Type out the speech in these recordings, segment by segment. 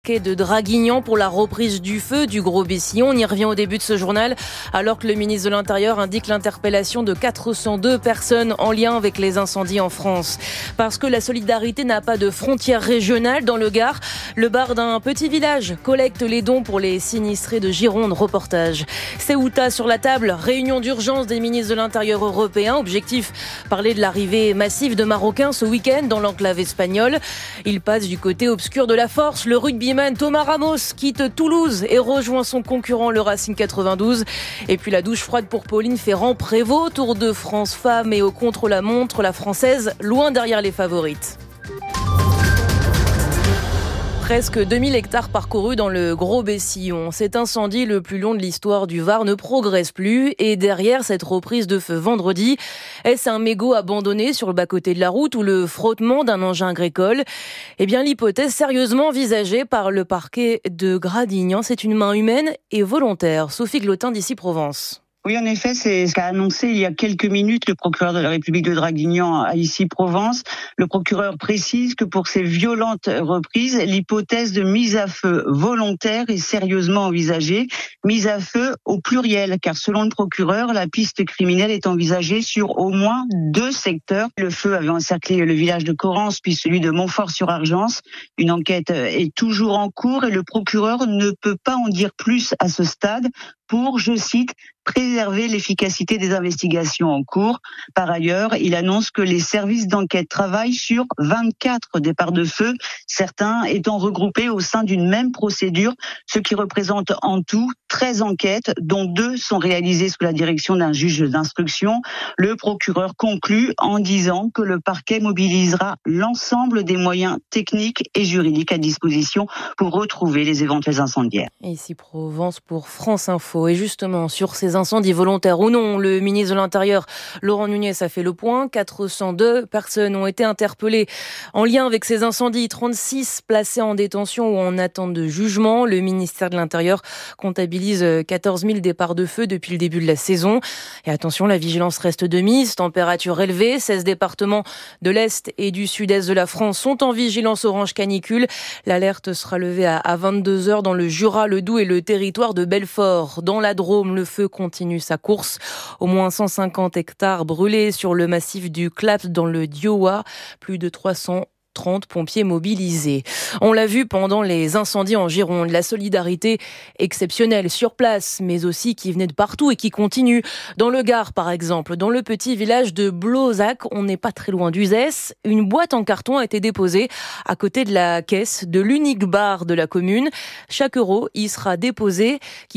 De Draguignan pour la reprise du feu du Gros Bessillon. On y revient au début de ce journal, alors que le ministre de l'Intérieur indique l'interpellation de 402 personnes en lien avec les incendies en France. Parce que la solidarité n'a pas de frontière régionale, dans le Gard, le bar d'un petit village collecte les dons pour les sinistrés de Gironde. Reportage. Ceuta sur la table, réunion d'urgence des ministres de l'Intérieur européens. Objectif, parler de l'arrivée massive de Marocains ce week-end dans l'enclave espagnole. Il passe du côté obscur de la force. Le rugbyman Thomas Ramos quitte Toulouse et rejoint son concurrent le Racing 92. Et puis la douche froide pour Pauline Ferrand-Prévot. Tour de France femmes et au contre-la-montre, la française loin derrière les favorites. Presque 2000 hectares parcourus dans le Gros Bessillon. Cet incendie le plus long de l'histoire du Var ne progresse plus. Et derrière cette reprise de feu vendredi, est-ce un mégot abandonné sur le bas-côté de la route ou le frottement d'un engin agricole ? Eh bien, l'hypothèse sérieusement envisagée par le parquet de Gradignan, c'est une main humaine et volontaire. Sophie Glotin d'Ici Provence. Oui, en effet, c'est ce qu'a annoncé il y a quelques minutes le procureur de la République de Draguignan à Issy Provence. Le procureur précise que pour ces violentes reprises, l'hypothèse de mise à feu volontaire est sérieusement envisagée. Mise à feu au pluriel, car selon le procureur, la piste criminelle est envisagée sur au moins 2 secteurs. Le feu avait encerclé le village de Corrence, puis celui de Montfort-sur-Argence. Une enquête est toujours en cours et le procureur ne peut pas en dire plus à ce stade pour, je cite, préserver l'efficacité des investigations en cours. Par ailleurs, il annonce que les services d'enquête travaillent sur 24 départs de feu, certains étant regroupés au sein d'une même procédure, ce qui représente en tout 13 enquêtes, dont 2 sont réalisées sous la direction d'un juge d'instruction. Le procureur conclut en disant que le parquet mobilisera l'ensemble des moyens techniques et juridiques à disposition pour retrouver les éventuels incendiaires. Ici Provence pour France Info. Et justement, sur ces incendies volontaires ou non, le ministre de l'Intérieur, Laurent Nunez, a fait le point. 402 personnes ont été interpellées en lien avec ces incendies. 36 placées en détention ou en attente de jugement. Le ministère de l'Intérieur comptabilise 14 000 départs de feu depuis le début de la saison. Et attention, la vigilance reste de mise. Température élevée. 16 départements de l'Est et du Sud-Est de la France sont en vigilance orange canicule. L'alerte sera levée à 22h dans le Jura, le Doubs et le territoire de Belfort. Dans la Drôme, le feu continue sa course. Au moins 150 hectares brûlés sur le massif du Claps dans le Diois. Plus de 330 pompiers mobilisés. On l'a vu pendant les incendies en Gironde, la solidarité exceptionnelle sur place, mais aussi qui venait de partout et qui continue. Dans le Gard, par exemple, dans le petit village de Blozac, on n'est pas très loin d'Uzès, une boîte en carton a été déposée à côté de la caisse de l'unique bar de la commune. Chaque euro qui y sera déposé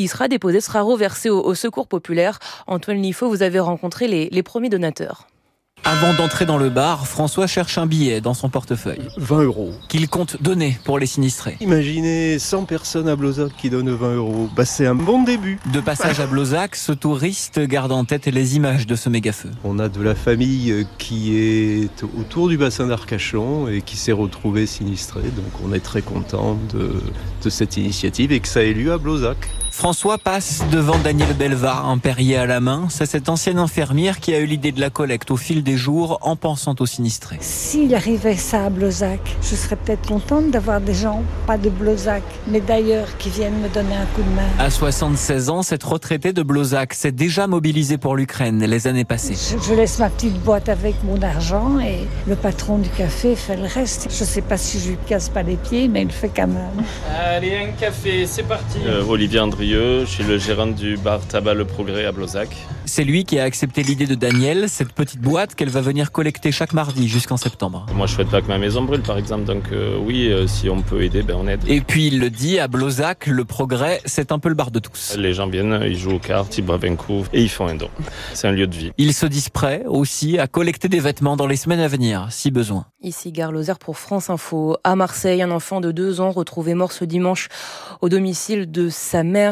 sera reversé au Secours populaire. Antoine Liffaut, vous avez rencontré les premiers donateurs. Avant d'entrer dans le bar, François cherche un billet dans son portefeuille. 20 euros. Qu'il compte donner pour les sinistrés. Imaginez 100 personnes à Blozac qui donnent 20 euros. C'est un bon début. De passage à Blozac, ce touriste garde en tête les images de ce méga-feu. On a de la famille qui est autour du bassin d'Arcachon et qui s'est retrouvée sinistrée. Donc on est très content de cette initiative et que ça ait lieu à Blozac. François passe devant Daniel Belvar, un perrier à la main. C'est cette ancienne infirmière qui a eu l'idée de la collecte au fil des jours en pensant aux sinistrés. S'il arrivait ça à Blozac, je serais peut-être contente d'avoir des gens, pas de Blozac, mais d'ailleurs, qui viennent me donner un coup de main. À 76 ans, cette retraitée de Blozac s'est déjà mobilisée pour l'Ukraine les années passées. Je laisse ma petite boîte avec mon argent et le patron du café fait le reste. Je ne sais pas si je lui casse pas les pieds, mais il le fait quand même. Allez, un café, c'est parti. Olivier Andrieux, je suis le gérant du bar Tabac Le Progrès à Blozac. C'est lui qui a accepté l'idée de Daniel, cette petite boîte qu'elle va venir collecter chaque mardi jusqu'en septembre. Moi, je souhaite pas que ma maison brûle, par exemple, donc oui, si on peut aider, on aide. Et puis il le dit, à Blozac, Le Progrès, c'est un peu le bar de tous. Les gens viennent, ils jouent aux cartes, ils boivent un coup et ils font un don. C'est un lieu de vie. Ils se disent prêts aussi à collecter des vêtements dans les semaines à venir, si besoin. Ici Gare Lozère pour France Info. À Marseille, un enfant de 2 ans retrouvé mort ce dimanche au domicile de sa mère.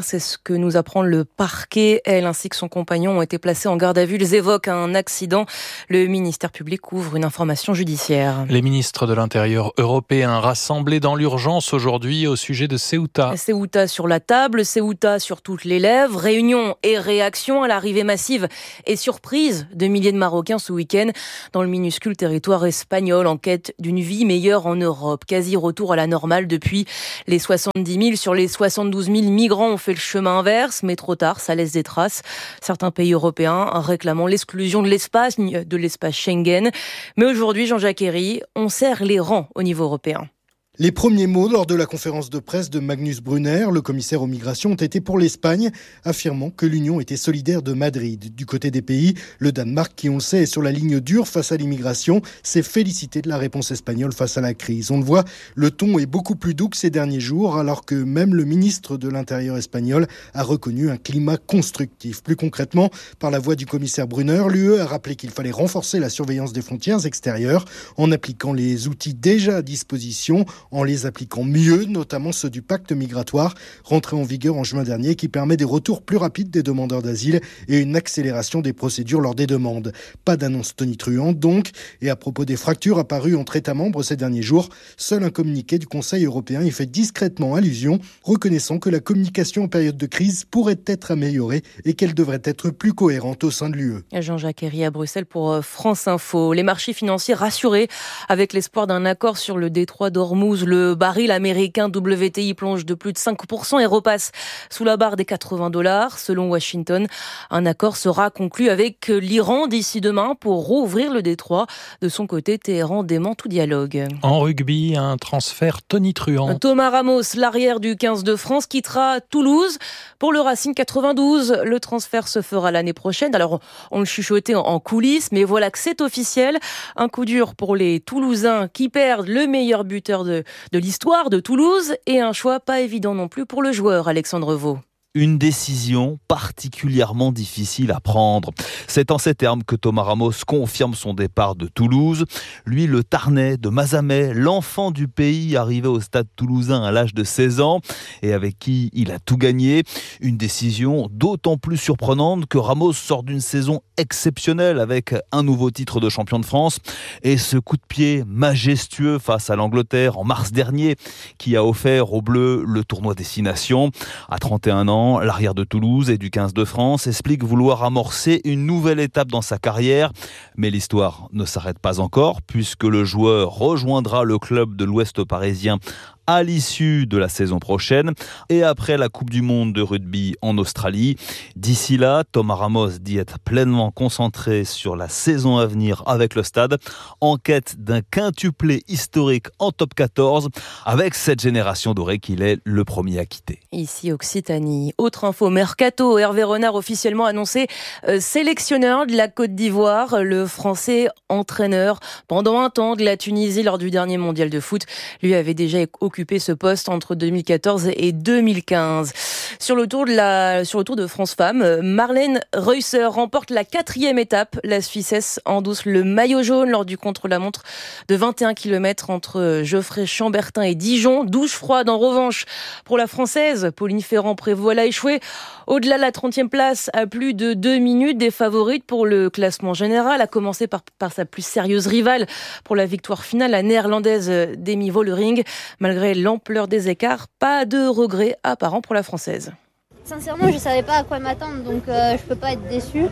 dernière, c'est ce que nous apprend le parquet. Elle ainsi que son compagnon ont été placés en garde à vue. Ils évoquent un accident. Le ministère public ouvre une information judiciaire. Les ministres de l'Intérieur européens rassemblés dans l'urgence aujourd'hui au sujet de Ceuta. Ceuta sur la table, Ceuta sur toutes les lèvres. Réunion et réaction à l'arrivée massive et surprise de milliers de Marocains ce week-end dans le minuscule territoire espagnol en quête d'une vie meilleure en Europe. Quasi retour à la normale depuis les 70 000 sur les 72 000 migrants ont fait le chemin inverse, mais trop tard, ça laisse des traces. Certains pays européens réclamant l'exclusion de l'espace Schengen. Mais aujourd'hui, Jean-Jacques Herry, on serre les rangs au niveau européen. Les premiers mots lors de la conférence de presse de Magnus Brunner, le commissaire aux migrations, ont été pour l'Espagne, affirmant que l'Union était solidaire de Madrid. Du côté des pays, le Danemark, qui on le sait est sur la ligne dure face à l'immigration, s'est félicité de la réponse espagnole face à la crise. On le voit, le ton est beaucoup plus doux que ces derniers jours, alors que même le ministre de l'Intérieur espagnol a reconnu un climat constructif. Plus concrètement, par la voix du commissaire Brunner, l'UE a rappelé qu'il fallait renforcer la surveillance des frontières extérieures en appliquant les outils déjà à disposition, en les appliquant mieux, notamment ceux du pacte migratoire, rentré en vigueur en juin dernier, qui permet des retours plus rapides des demandeurs d'asile et une accélération des procédures lors des demandes. Pas d'annonce tonitruante donc, et à propos des fractures apparues entre États membres ces derniers jours, seul un communiqué du Conseil européen y fait discrètement allusion, reconnaissant que la communication en période de crise pourrait être améliorée et qu'elle devrait être plus cohérente au sein de l'UE. Jean-Jacques Herry à Bruxelles pour France Info. Les marchés financiers rassurés avec l'espoir d'un accord sur le détroit d'Ormuz. Le baril américain WTI plonge de plus de 5% et repasse sous la barre des $80. Selon Washington, un accord sera conclu avec l'Iran d'ici demain pour rouvrir le détroit. De son côté, Téhéran dément tout dialogue. En rugby, un transfert tonitruant. Thomas Ramos, l'arrière du 15 de France, quittera Toulouse pour le Racing 92. Le transfert se fera l'année prochaine. Alors, on le chuchotait en coulisses, mais voilà que c'est officiel. Un coup dur pour les Toulousains qui perdent le meilleur buteur de l'histoire de Toulouse et un choix pas évident non plus pour le joueur Alexandre Vaux. Une décision particulièrement difficile à prendre. C'est en ces termes que Thomas Ramos confirme son départ de Toulouse. Lui, le Tarnais de Mazamet, l'enfant du pays arrivé au stade toulousain à l'âge de 16 ans et avec qui il a tout gagné. Une décision d'autant plus surprenante que Ramos sort d'une saison exceptionnelle avec un nouveau titre de champion de France et ce coup de pied majestueux face à l'Angleterre en mars dernier qui a offert aux Bleus le tournoi Destination. À 31 ans, l'arrière de Toulouse et du 15 de France explique vouloir amorcer une nouvelle étape dans sa carrière. Mais l'histoire ne s'arrête pas encore puisque le joueur rejoindra le club de l'Ouest parisien à l'issue de la saison prochaine et après la Coupe du Monde de rugby en Australie. D'ici là, Thomas Ramos dit être pleinement concentré sur la saison à venir avec le Stade, en quête d'un quintuplé historique en top 14 avec cette génération dorée qu'il est le premier à quitter. Ici Occitanie. Autre info, Mercato, Hervé Renard officiellement annoncé sélectionneur de la Côte d'Ivoire, le français entraîneur pendant un temps de la Tunisie lors du dernier mondial de foot. Lui avait déjà occupé ce poste entre 2014 et 2015. Sur le tour de France Femmes, Marlène Reusser remporte la 4e étape. La Suissesse endosse le maillot jaune lors du contre-la-montre de 21 km entre Geoffrey Chambertin et Dijon. Douche froide en revanche pour la Française. Pauline Ferrand-Prévot, elle a échoué au-delà de la 30e place à plus de 2 minutes des favorites pour le classement général, a commencé par sa plus sérieuse rivale pour la victoire finale, la néerlandaise Demi Vollering. Malgré l'ampleur des écarts, pas de regrets apparents pour la Française. Sincèrement, je ne savais pas à quoi m'attendre, donc je ne peux pas être déçue.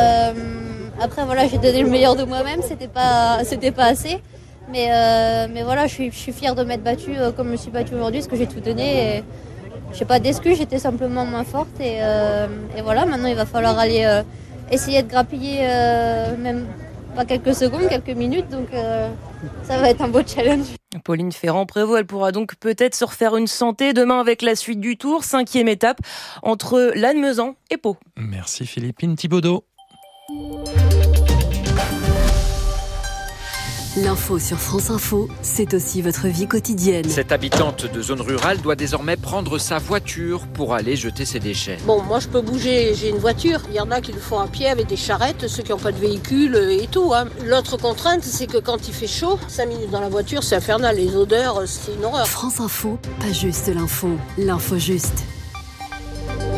Après, voilà, j'ai donné le meilleur de moi-même, c'était pas assez. Mais voilà, je suis fière de m'être battue comme je me suis battue aujourd'hui, parce que j'ai tout donné. Et je n'ai pas d'excuses, j'étais simplement moins forte. Et voilà, maintenant il va falloir aller essayer de grappiller, même pas quelques secondes, quelques minutes. Donc ça va être un beau challenge. Pauline Ferrand-Prévot, elle pourra donc peut-être se refaire une santé demain avec la suite du Tour. 5e étape entre Lannemezan et Pau. Merci Philippine Thibaudot. L'info sur France Info, c'est aussi votre vie quotidienne. Cette habitante de zone rurale doit désormais prendre sa voiture pour aller jeter ses déchets. Bon, moi je peux bouger, j'ai une voiture. Il y en a qui le font à pied avec des charrettes, ceux qui n'ont pas de véhicule et tout. L'autre contrainte, c'est que quand il fait chaud, 5 minutes dans la voiture, c'est infernal. Les odeurs, c'est une horreur. France Info, pas juste l'info, l'info juste.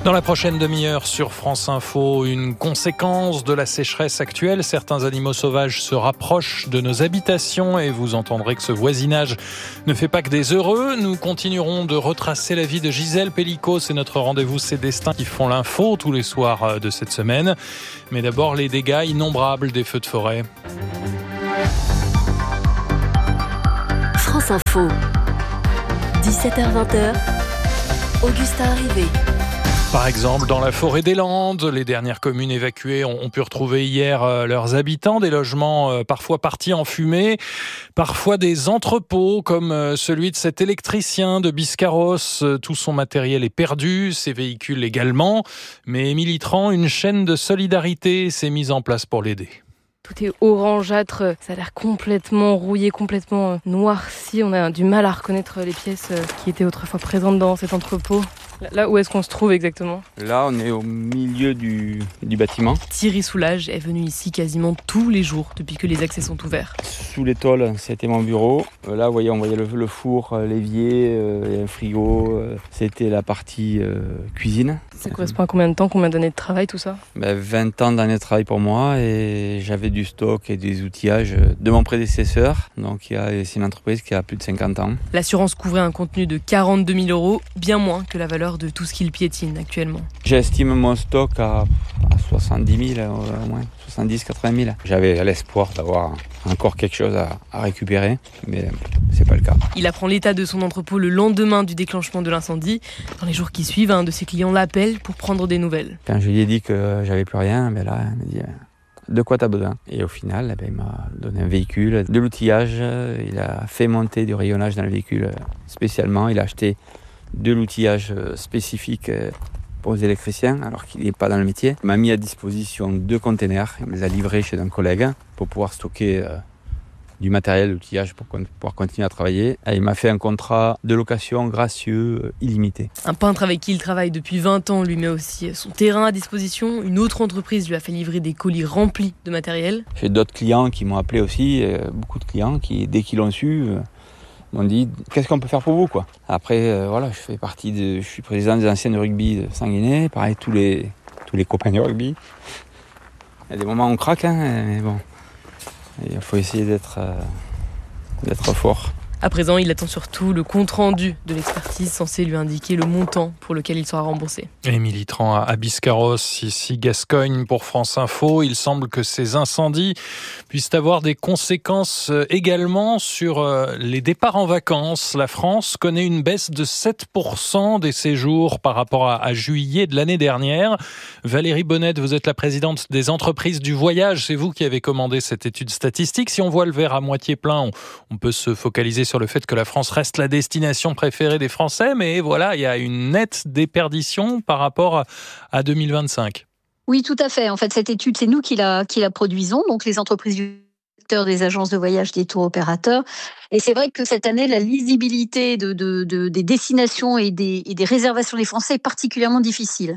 Dans la prochaine demi-heure sur France Info, une conséquence de la sécheresse actuelle. Certains animaux sauvages se rapprochent de nos habitations et vous entendrez que ce voisinage ne fait pas que des heureux. Nous continuerons de retracer la vie de Gisèle Pellicot. C'est notre rendez-vous C'est Destin qui font l'info tous les soirs de cette semaine. Mais d'abord, les dégâts innombrables des feux de forêt. France Info, 17h-20h, Augustin Arrivé. Par exemple, dans la forêt des Landes, les dernières communes évacuées ont pu retrouver hier leurs habitants, des logements parfois partis en fumée, parfois des entrepôts comme celui de cet électricien de Biscarrosse. Tout son matériel est perdu, ses véhicules également. Mais Émilie Tran, une chaîne de solidarité s'est mise en place pour l'aider. Tout est orangeâtre, ça a l'air complètement rouillé, complètement noirci. On a du mal à reconnaître les pièces qui étaient autrefois présentes dans cet entrepôt. Là, où est-ce qu'on se trouve exactement ? Là, on est au milieu du bâtiment. Thierry Soulage est venu ici quasiment tous les jours depuis que les accès sont ouverts. Sous les tôles, c'était mon bureau. Là, on voyait le four, l'évier, et un frigo. C'était la partie cuisine. Ça correspond à combien de temps, combien d'années de travail, tout ça ? 20 ans d'années de travail pour moi et j'avais du stock et des outillages de mon prédécesseur. Donc, c'est une entreprise qui a plus de 50 ans. L'assurance couvrait un contenu de 42 000 €, bien moins que la valeur de tout ce qu'il piétine actuellement. J'estime mon stock à 70 000 au moins, 70 80 000. J'avais l'espoir d'avoir encore quelque chose à récupérer, mais c'est pas le cas. Il apprend l'état de son entrepôt le lendemain du déclenchement de l'incendie. Dans les jours qui suivent, un de ses clients l'appelle pour prendre des nouvelles. Quand je lui ai dit que j'avais plus rien, là, il m'a dit de quoi tu as besoin ? Et au final, il m'a donné un véhicule, de l'outillage, il a fait monter du rayonnage dans le véhicule spécialement, il a acheté de l'outillage spécifique pour les électriciens, alors qu'il n'est pas dans le métier. Il m'a mis à disposition 2 containers, il me les a livrés chez un collègue pour pouvoir stocker du matériel d'outillage pour pouvoir continuer à travailler. Et il m'a fait un contrat de location gracieux illimité. Un peintre avec qui il travaille depuis 20 ans lui met aussi son terrain à disposition. Une autre entreprise lui a fait livrer des colis remplis de matériel. J'ai d'autres clients qui m'ont appelé aussi, beaucoup de clients qui, dès qu'ils l'ont su, m'ont dit qu'est-ce qu'on peut faire pour vous quoi. Après je suis président des anciens de rugby de Sanguinet, pareil tous les copains de rugby. Il y a des moments où on craque mais bon. Il faut essayer d'être fort. À présent, il attend surtout le compte-rendu de l'expertise censé lui indiquer le montant pour lequel il sera remboursé. Émilie Tran à Biscarrosse, ici Gascogne pour France Info. Il semble que ces incendies puissent avoir des conséquences également sur les départs en vacances. La France connaît une baisse de 7% des séjours par rapport à juillet de l'année dernière. Valérie Bonnette, vous êtes la présidente des entreprises du voyage. C'est vous qui avez commandé cette étude statistique. Si on voit le verre à moitié plein, on peut se focaliser sur le fait que la France reste la destination préférée des Français, mais voilà, il y a une nette déperdition par rapport à 2025. Oui, tout à fait. En fait, cette étude, c'est nous qui la produisons, donc les entreprises du secteur des agences de voyage, des tours opérateurs. Et c'est vrai que cette année, la lisibilité des destinations et des réservations des Français est particulièrement difficile.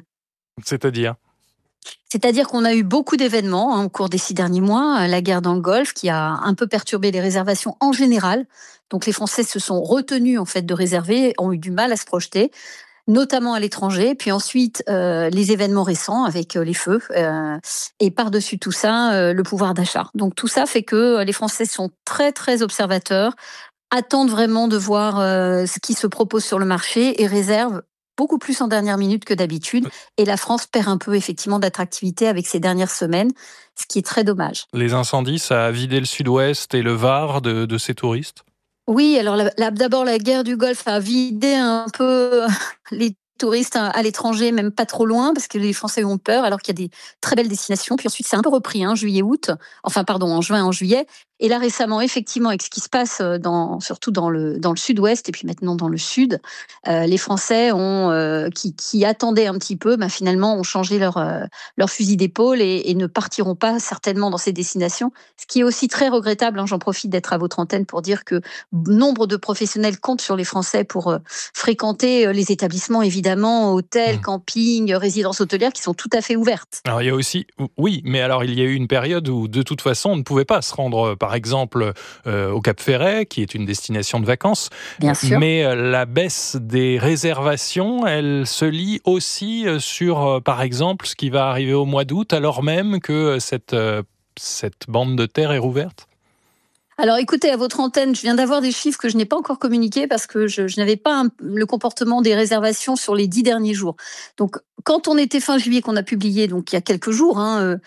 C'est-à-dire qu'on a eu beaucoup d'événements au cours des 6 derniers mois. La guerre dans le Golfe qui a un peu perturbé les réservations en général. Donc les Français se sont retenus en fait de réserver, ont eu du mal à se projeter, notamment à l'étranger. Puis ensuite, les événements récents avec les feux. Et par-dessus tout ça, le pouvoir d'achat. Donc tout ça fait que les Français sont très, très observateurs, attendent vraiment de voir ce qui se propose sur le marché et réservent beaucoup plus en dernière minute que d'habitude. Et la France perd un peu effectivement d'attractivité avec ces dernières semaines, ce qui est très dommage. Les incendies, ça a vidé le sud-ouest et le Var de ces touristes ? Oui, alors d'abord la guerre du Golfe a vidé un peu les touristes à l'étranger, même pas trop loin, parce que les Français ont peur, alors qu'il y a des très belles destinations. Puis ensuite, c'est un peu repris, en juin, en juillet. Et là, récemment, effectivement, avec ce qui se passe surtout dans le sud-ouest et puis maintenant dans le sud, les Français qui attendaient un petit peu, finalement, ont changé leur fusil d'épaule et ne partiront pas certainement dans ces destinations. Ce qui est aussi très regrettable. J'en profite d'être à votre antenne pour dire que nombre de professionnels comptent sur les Français pour fréquenter les établissements, évidemment, évidemment hôtels, campings, résidences hôtelières qui sont tout à fait ouvertes. Alors il y a aussi, oui, mais alors il y a eu une période où de toute façon on ne pouvait pas se rendre, par exemple, au Cap Ferret, qui est une destination de vacances. Bien sûr. Mais la baisse des réservations, elle se lie aussi sur, par exemple, ce qui va arriver au mois d'août, alors même que cette bande de terre est rouverte. Alors écoutez, à votre antenne, je viens d'avoir des chiffres que je n'ai pas encore communiqués parce que je n'avais pas le comportement des réservations sur les 10 derniers jours. Donc quand on était fin juillet, qu'on a publié, donc il y a quelques jours,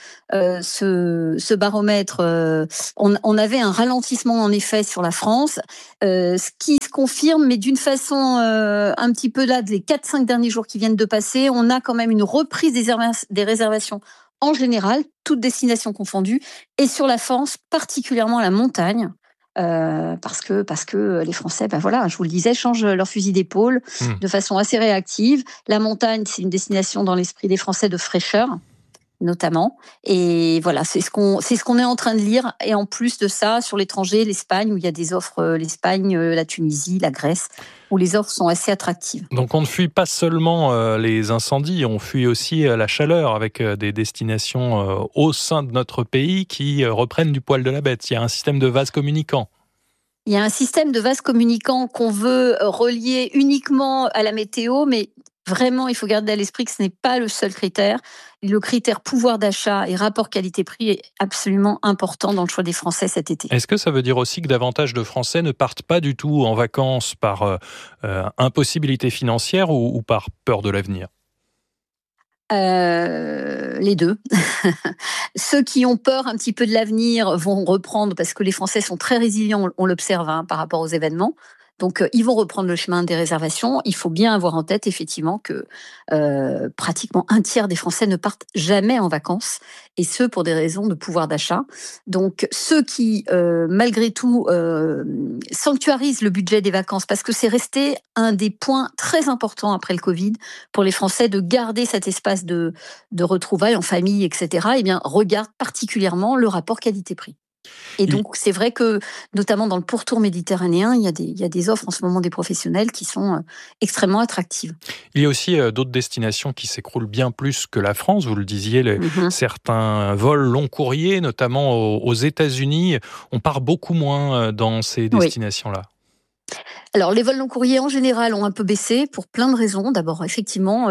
ce baromètre, on avait un ralentissement en effet sur la France, ce qui se confirme, mais d'une façon un petit peu là, les 4-5 derniers jours qui viennent de passer, on a quand même une reprise des réservations en général, toutes destinations confondues, et sur la France, particulièrement la montagne, parce que les Français, je vous le disais, changent leur fusil d'épaule de façon assez réactive. La montagne, c'est une destination dans l'esprit des Français de fraîcheur, notamment. Et voilà, c'est ce qu'on est en train de lire. Et en plus de ça, sur l'étranger, l'Espagne, où il y a des offres, l'Espagne, la Tunisie, la Grèce, où les offres sont assez attractives. Donc on ne fuit pas seulement les incendies, on fuit aussi la chaleur avec des destinations au sein de notre pays qui reprennent du poil de la bête. Il y a un système de vases communicants. Il y a un système de vases communicants qu'on veut relier uniquement à la météo, mais vraiment, il faut garder à l'esprit que ce n'est pas le seul critère. Le critère pouvoir d'achat et rapport qualité-prix est absolument important dans le choix des Français cet été. Est-ce que ça veut dire aussi que davantage de Français ne partent pas du tout en vacances par impossibilité financière ou par peur de l'avenir ? Les deux. Ceux qui ont peur un petit peu de l'avenir vont reprendre, parce que les Français sont très résilients, on l'observe par rapport aux événements. Donc, ils vont reprendre le chemin des réservations. Il faut bien avoir en tête, effectivement, que pratiquement un tiers des Français ne partent jamais en vacances, et ce, pour des raisons de pouvoir d'achat. Donc, ceux qui, malgré tout, sanctuarisent le budget des vacances, parce que c'est resté un des points très importants après le Covid, pour les Français, de garder cet espace de retrouvailles en famille, etc., eh bien, regardent particulièrement le rapport qualité-prix. Et donc, c'est vrai que, notamment dans le pourtour méditerranéen, il y a des offres en ce moment des professionnels qui sont extrêmement attractives. Il y a aussi d'autres destinations qui s'écroulent bien plus que la France. Vous le disiez, certains vols long courrier, notamment aux États-Unis, on part beaucoup moins dans ces destinations-là. Alors, les vols long courrier, en général, ont un peu baissé pour plein de raisons. D'abord, effectivement,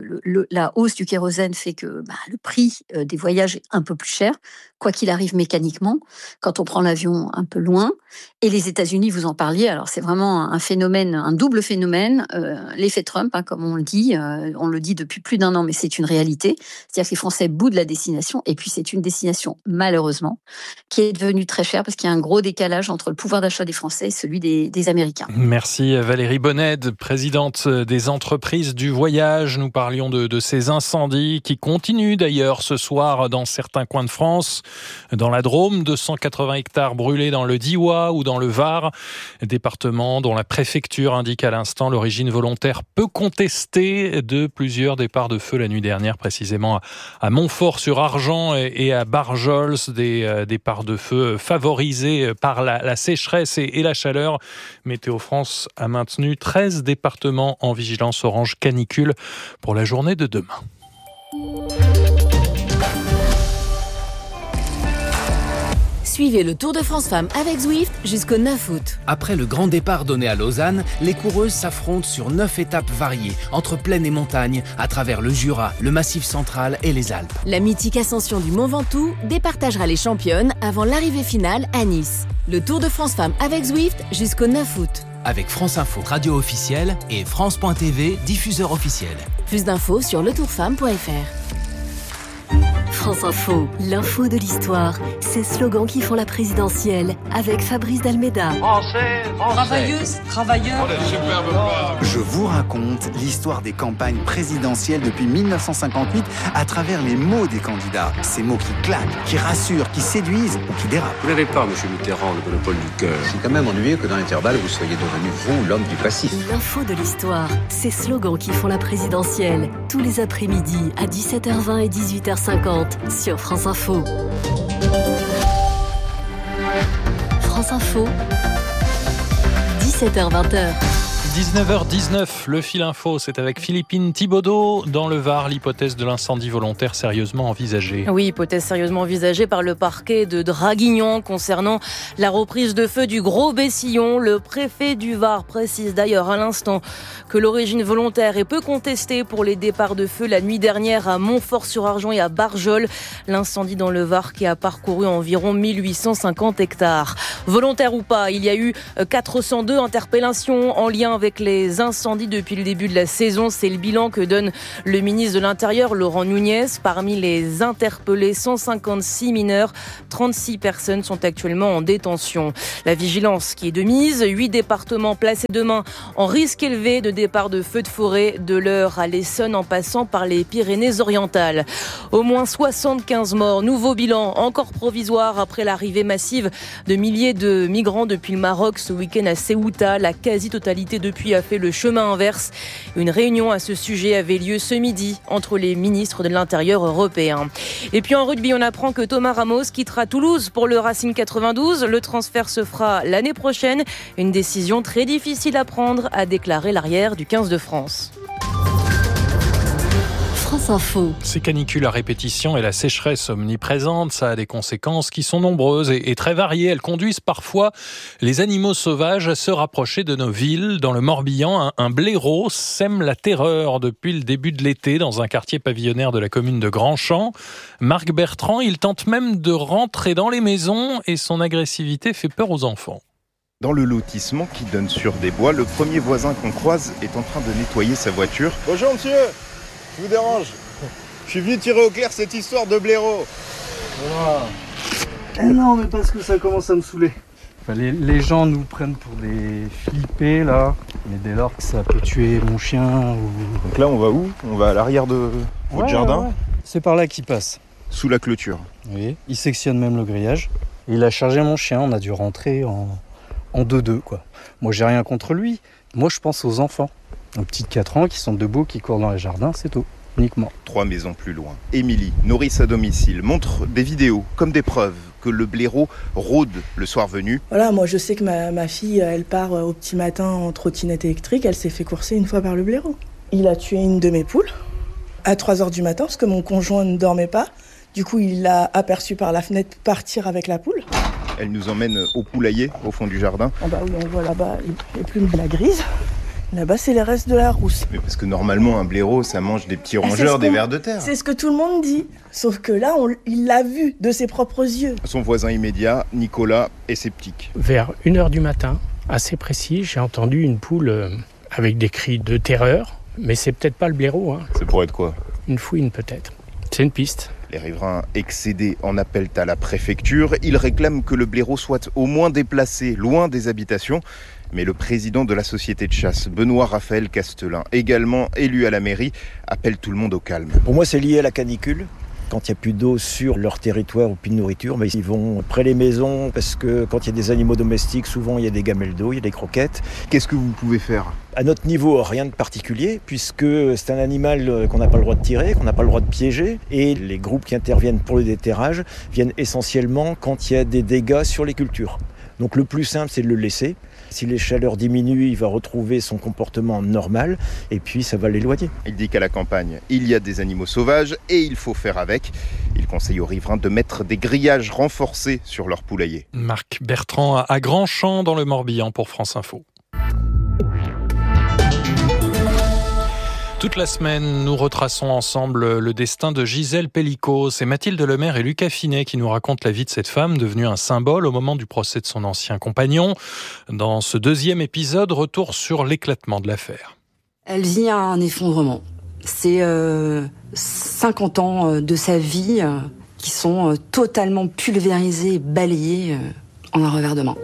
la hausse du kérosène fait que le prix des voyages est un peu plus cher, quoi qu'il arrive mécaniquement, quand on prend l'avion un peu loin. Et les États-Unis, vous en parliez, alors c'est vraiment un phénomène, un double phénomène, l'effet Trump, comme on le dit depuis plus d'1 an, mais c'est une réalité. C'est-à-dire que les Français boudent la destination, et puis c'est une destination, malheureusement, qui est devenue très chère, parce qu'il y a un gros décalage entre le pouvoir d'achat des Français et celui des Américains. Merci Valérie Bonnède, présidente des entreprises du voyage. Nous parlions de ces incendies qui continuent d'ailleurs ce soir dans certains coins de France. Dans la Drôme, 280 hectares brûlés dans le Diois ou dans le Var, département dont la préfecture indique à l'instant l'origine volontaire peu contestée de plusieurs départs de feu la nuit dernière, précisément à Montfort-sur-Argent et à Barjols, des départs de feu favorisés par la sécheresse et la chaleur. Météo France a maintenu 13 départements en vigilance orange canicule pour la journée de demain. Suivez le Tour de France Femmes avec Zwift jusqu'au 9 août. Après le grand départ donné à Lausanne, les coureuses s'affrontent sur 9 étapes variées, entre plaine et montagne, à travers le Jura, le Massif central et les Alpes. La mythique ascension du Mont Ventoux départagera les championnes avant l'arrivée finale à Nice. Le Tour de France Femmes avec Zwift jusqu'au 9 août. Avec France Info, radio officielle, et France.tv, diffuseur officiel. Plus d'infos sur letourfemme.fr. France Info, l'info de l'histoire, ces slogans qui font la présidentielle avec Fabrice Dalméda. Français, travailleuses, travailleurs. Je vous raconte l'histoire des campagnes présidentielles depuis 1958 à travers les mots des candidats. Ces mots qui claquent, qui rassurent, qui séduisent ou qui dérapent. Vous n'avez pas, M. Mitterrand, le monopole du cœur. C'est quand même ennuyeux que dans l'intervalle, vous soyez devenu, vous, l'homme du passif. L'info de l'histoire, ces slogans qui font la présidentielle, tous les après-midi à 17h20 et 18h50 sur France Info. France Info, 17h-20h. 19h19, le fil info, c'est avec Philippine Thibaudeau. Dans le Var, l'hypothèse de l'incendie volontaire sérieusement envisagée. Oui, hypothèse sérieusement envisagée par le parquet de Draguignan concernant la reprise de feu du Gros Bessillon. Le préfet du Var précise d'ailleurs à l'instant que l'origine volontaire est peu contestée pour les départs de feu la nuit dernière à Montfort-sur-Argent et à Barjol. L'incendie dans le Var qui a parcouru environ 1850 hectares. Volontaire ou pas, il y a eu 402 interpellations en lien avec les incendies depuis le début de la saison. C'est le bilan que donne le ministre de l'Intérieur, Laurent Nunez. Parmi les interpellés, 156 mineurs, 36 personnes sont actuellement en détention. La vigilance qui est de mise, 8 départements placés demain en risque élevé de départ de feux de forêt, de l'Eure à l'Essonne en passant par les Pyrénées-Orientales. Au moins 75 morts, nouveau bilan encore provisoire après l'arrivée massive de milliers de migrants depuis le Maroc ce week-end à Ceuta. La quasi-totalité depuis a fait le chemin inverse. Une réunion à ce sujet avait lieu ce midi entre les ministres de l'Intérieur européens. Et puis en rugby, on apprend que Thomas Ramos quittera Toulouse pour le Racing 92. Le transfert se fera l'année prochaine. Une décision très difficile à prendre, a déclaré l'arrière du 15 de France. France Info. Ces canicules à répétition et la sécheresse omniprésente, ça a des conséquences qui sont nombreuses et très variées. Elles conduisent parfois les animaux sauvages à se rapprocher de nos villes. Dans le Morbihan, un blaireau sème la terreur depuis le début de l'été dans un quartier pavillonnaire de la commune de Grandchamp. Marc Bertrand, il tente même de rentrer dans les maisons et son agressivité fait peur aux enfants. Dans le lotissement qui donne sur des bois, le premier voisin qu'on croise est en train de nettoyer sa voiture. Bonjour monsieur, je vous dérange. Je suis venu tirer au clair cette histoire de blaireau. Non mais parce que ça commence à me saouler. Enfin, les gens nous prennent pour des flippés là, mais dès lors que ça peut tuer mon chien ou... Donc là on va où? On va à l'arrière de votre jardin? Ouais. C'est par là qu'il passe. Sous la clôture? Oui, il sectionne même le grillage. Il a chargé mon chien, on a dû rentrer en 2-2 quoi. Moi j'ai rien contre lui, moi je pense aux enfants. Aux petits de 4 ans qui sont debout, qui courent dans les jardins, c'est tout, uniquement. 3 maisons plus loin, Émilie, nourrice à domicile, montre des vidéos comme des preuves que le blaireau rôde le soir venu. Voilà, moi je sais que ma fille, elle part au petit matin en trottinette électrique, elle s'est fait courser une fois par le blaireau. Il a tué une de mes poules à 3h du matin parce que mon conjoint ne dormait pas. Du coup, il l'a aperçu par la fenêtre partir avec la poule. Elle nous emmène au poulailler, au fond du jardin. Oh bah oui, on voit là-bas les plumes de la grise. Là-bas, c'est les restes de la rousse. Mais parce que normalement, un blaireau, ça mange des petits rongeurs, des vers de terre. C'est ce que tout le monde dit. Sauf que là, il l'a vu de ses propres yeux. Son voisin immédiat, Nicolas, est sceptique. Vers 1h du matin, assez précis, j'ai entendu une poule avec des cris de terreur. Mais c'est peut-être pas le blaireau. Hein. Ça pourrait être quoi? Une fouine peut-être. C'est une piste. Les riverains excédés en appellent à la préfecture. Ils réclament que le blaireau soit au moins déplacé loin des habitations. Mais le président de la société de chasse, Benoît Raphaël Castelin, également élu à la mairie, appelle tout le monde au calme. Pour moi, c'est lié à la canicule. Quand il n'y a plus d'eau sur leur territoire ou plus de nourriture, mais ils vont près les maisons parce que quand il y a des animaux domestiques, souvent il y a des gamelles d'eau, il y a des croquettes. Qu'est-ce que vous pouvez faire? À notre niveau, rien de particulier, puisque c'est un animal qu'on n'a pas le droit de tirer, qu'on n'a pas le droit de piéger. Et les groupes qui interviennent pour le déterrage viennent essentiellement quand il y a des dégâts sur les cultures. Donc le plus simple, c'est de le laisser. Si les chaleurs diminuent, il va retrouver son comportement normal et puis ça va l'éloigner. Il dit qu'à la campagne, il y a des animaux sauvages et il faut faire avec. Il conseille aux riverains de mettre des grillages renforcés sur leurs poulaillers. Marc Bertrand à Grandchamp dans le Morbihan pour France Info. Toute la semaine, nous retraçons ensemble le destin de Gisèle Pellicot. C'est Mathilde Lemaire et Lucas Finet qui nous racontent la vie de cette femme devenue un symbole au moment du procès de son ancien compagnon. Dans ce deuxième épisode, retour sur l'éclatement de l'affaire. Elle vit un effondrement. C'est 50 ans de sa vie qui sont totalement pulvérisés, balayés en un revers de main.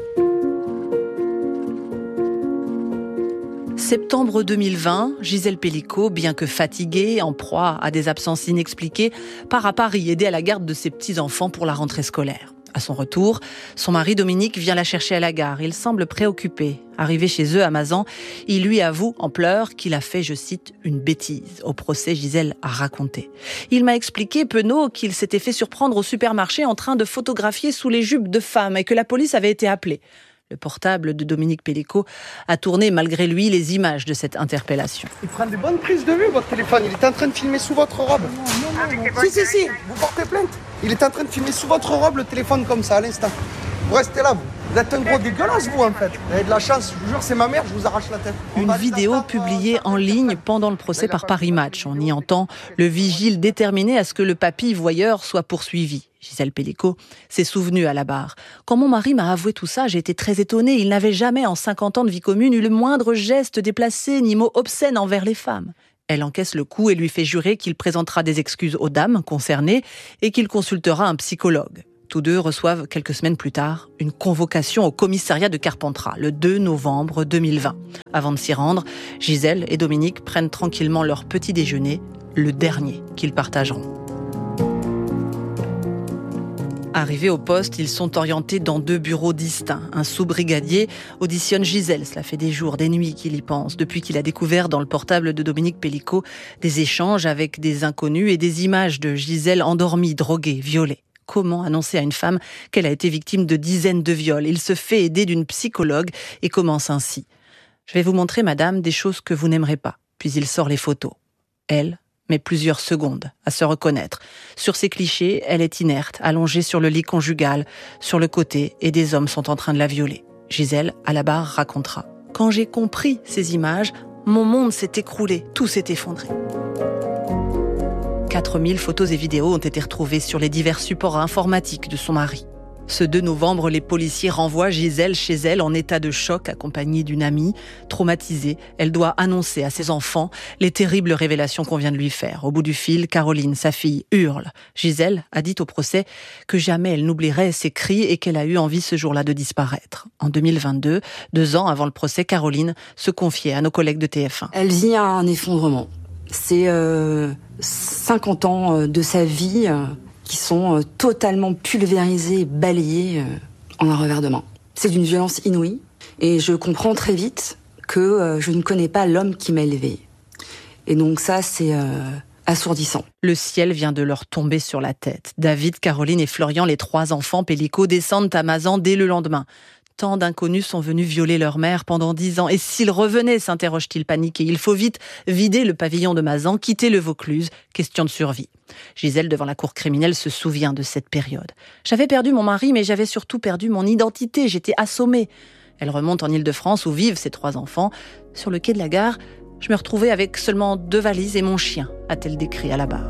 Septembre 2020, Gisèle Pellicot, bien que fatiguée, en proie à des absences inexpliquées, part à Paris aider à la garde de ses petits-enfants pour la rentrée scolaire. À son retour, son mari Dominique vient la chercher à la gare. Il semble préoccupé. Arrivé chez eux à Mazan, il lui avoue en pleurs qu'il a fait, je cite, une bêtise. Au procès, Gisèle a raconté. Il m'a expliqué, penaud, qu'il s'était fait surprendre au supermarché en train de photographier sous les jupes de femmes et que la police avait été appelée. Le portable de Dominique Pellicot a tourné malgré lui les images de cette interpellation. Il prend des bonnes prises de vue, votre téléphone. Il est en train de filmer sous votre robe. Non. Si, vous portez plainte. Il est en train de filmer sous votre robe le téléphone comme ça, à l'instant. Vous restez là, vous êtes un gros dégueulasse, vous, en fait. Vous avez de la chance, je vous jure, c'est ma mère, je vous arrache la tête. Une vidéo publiée en ligne pendant le procès par Paris Match. On y entend le vigile déterminé à ce que le papy voyeur soit poursuivi. Gisèle Pellicot s'est souvenue à la barre. Quand mon mari m'a avoué tout ça, j'ai été très étonnée. Il n'avait jamais, en 50 ans de vie commune, eu le moindre geste déplacé, ni mot obscène envers les femmes. Elle encaisse le coup et lui fait jurer qu'il présentera des excuses aux dames concernées et qu'il consultera un psychologue. Tous deux reçoivent quelques semaines plus tard une convocation au commissariat de Carpentras, le 2 novembre 2020. Avant de s'y rendre, Gisèle et Dominique prennent tranquillement leur petit déjeuner, le dernier qu'ils partageront. Arrivés au poste, ils sont orientés dans 2 bureaux distincts. Un sous-brigadier auditionne Gisèle. Cela fait des jours, des nuits qu'il y pense, depuis qu'il a découvert dans le portable de Dominique Pellicot des échanges avec des inconnus et des images de Gisèle endormie, droguée, violée. Comment annoncer à une femme qu'elle a été victime de dizaines de viols ? Il se fait aider d'une psychologue et commence ainsi. « Je vais vous montrer, madame, des choses que vous n'aimerez pas. » Puis il sort les photos. Elle met plusieurs secondes à se reconnaître. Sur ces clichés, elle est inerte, allongée sur le lit conjugal, sur le côté, et des hommes sont en train de la violer. Gisèle, à la barre, racontera. « Quand j'ai compris ces images, mon monde s'est écroulé, tout s'est effondré. » 4000 photos et vidéos ont été retrouvées sur les divers supports informatiques de son mari. Ce 2 novembre, les policiers renvoient Gisèle chez elle en état de choc, accompagnée d'une amie. Traumatisée, elle doit annoncer à ses enfants les terribles révélations qu'on vient de lui faire. Au bout du fil, Caroline, sa fille, hurle. Gisèle a dit au procès que jamais elle n'oublierait ses cris et qu'elle a eu envie ce jour-là de disparaître. En 2022, 2 ans avant le procès, Caroline se confiait à nos collègues de TF1. Elle vit un effondrement. C'est 50 ans de sa vie qui sont totalement pulvérisés, balayés en un revers de main. C'est d'une violence inouïe et je comprends très vite que je ne connais pas l'homme qui m'a élevée. Et donc ça, c'est assourdissant. Le ciel vient de leur tomber sur la tête. David, Caroline et Florian, les 3 enfants Pellicot, descendent à Mazan dès le lendemain. Tant d'inconnus sont venus violer leur mère pendant 10 ans. Et s'ils revenaient, s'interroge-t-il paniqué. Il faut vite vider le pavillon de Mazan, quitter le Vaucluse. Question de survie. Gisèle, devant la cour criminelle, se souvient de cette période. « J'avais perdu mon mari, mais j'avais surtout perdu mon identité. J'étais assommée. » Elle remonte en Île-de-France, où vivent ses 3 enfants. Sur le quai de la gare, je me retrouvais avec seulement 2 valises et mon chien, a-t-elle décrit à la barre.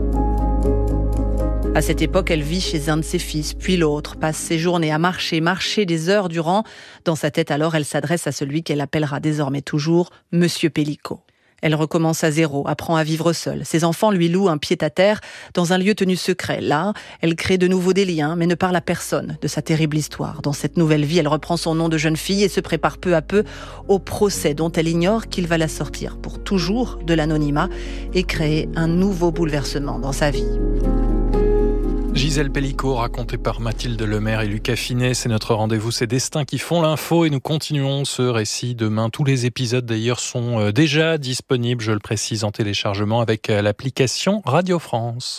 À cette époque, elle vit chez un de ses fils, puis l'autre, passe ses journées à marcher des heures durant. Dans sa tête alors, elle s'adresse à celui qu'elle appellera désormais toujours Monsieur Pellicot. Elle recommence à zéro, apprend à vivre seule. Ses enfants lui louent un pied-à-terre dans un lieu tenu secret. Là, elle crée de nouveau des liens, mais ne parle à personne de sa terrible histoire. Dans cette nouvelle vie, elle reprend son nom de jeune fille et se prépare peu à peu au procès dont elle ignore qu'il va la sortir pour toujours de l'anonymat et créer un nouveau bouleversement dans sa vie. Gisèle Pellicot, racontée par Mathilde Lemaire et Lucas Finet. C'est notre rendez-vous, c'est Destins qui font l'info et nous continuons ce récit demain. Tous les épisodes d'ailleurs sont déjà disponibles, je le précise, en téléchargement avec l'application Radio France.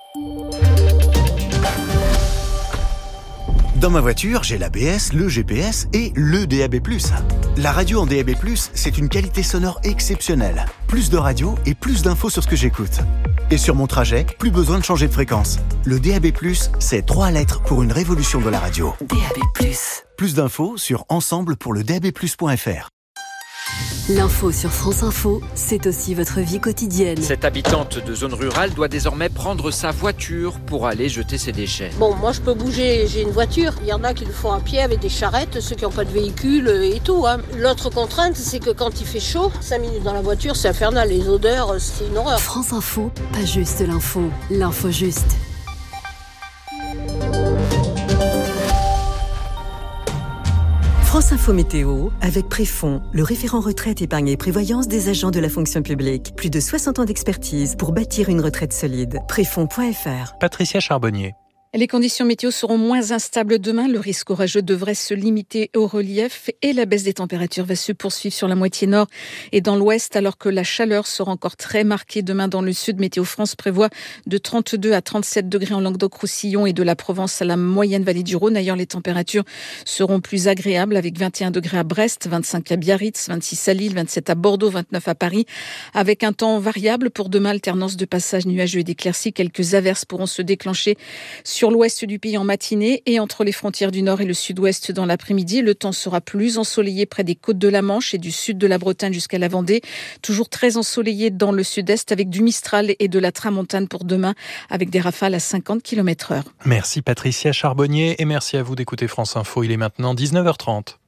Dans ma voiture, j'ai l'ABS, le GPS et le DAB+. La radio en DAB+, c'est une qualité sonore exceptionnelle. Plus de radio et plus d'infos sur ce que j'écoute. Et sur mon trajet, plus besoin de changer de fréquence. Le DAB+, c'est 3 lettres pour une révolution de la radio. DAB+. Plus d'infos sur ensemble-pour-le-DAB+.fr. L'info sur France Info, c'est aussi votre vie quotidienne. Cette habitante de zone rurale doit désormais prendre sa voiture pour aller jeter ses déchets. Bon, moi je peux bouger, j'ai une voiture. Il y en a qui le font à pied avec des charrettes, ceux qui n'ont pas de véhicule et tout. L'autre contrainte, c'est que quand il fait chaud, 5 minutes dans la voiture, c'est infernal. Les odeurs, c'est une horreur. France Info, pas juste l'info, l'info juste. France Info Météo, avec Préfond, le référent retraite, épargne et prévoyance des agents de la fonction publique. Plus de 60 ans d'expertise pour bâtir une retraite solide. Préfond.fr. Patricia Charbonnier. Les conditions météo seront moins instables demain. Le risque orageux devrait se limiter au relief et la baisse des températures va se poursuivre sur la moitié nord et dans l'ouest, alors que la chaleur sera encore très marquée demain dans le sud. Météo France prévoit de 32 à 37 degrés en Languedoc-Roussillon et de la Provence à la moyenne vallée du Rhône. Ailleurs, les températures seront plus agréables avec 21 degrés à Brest, 25 à Biarritz, 26 à Lille, 27 à Bordeaux, 29 à Paris. Avec un temps variable pour demain, alternance de passages nuageux et d'éclaircies. Quelques averses pourront se déclencher sur l'ouest du pays en matinée et entre les frontières du nord et le sud-ouest dans l'après-midi. Le temps sera plus ensoleillé près des côtes de la Manche et du sud de la Bretagne jusqu'à la Vendée. Toujours très ensoleillé dans le sud-est avec du Mistral et de la Tramontane pour demain avec des rafales à 50 km/h. Merci Patricia Charbonnier et merci à vous d'écouter France Info. Il est maintenant 19h30.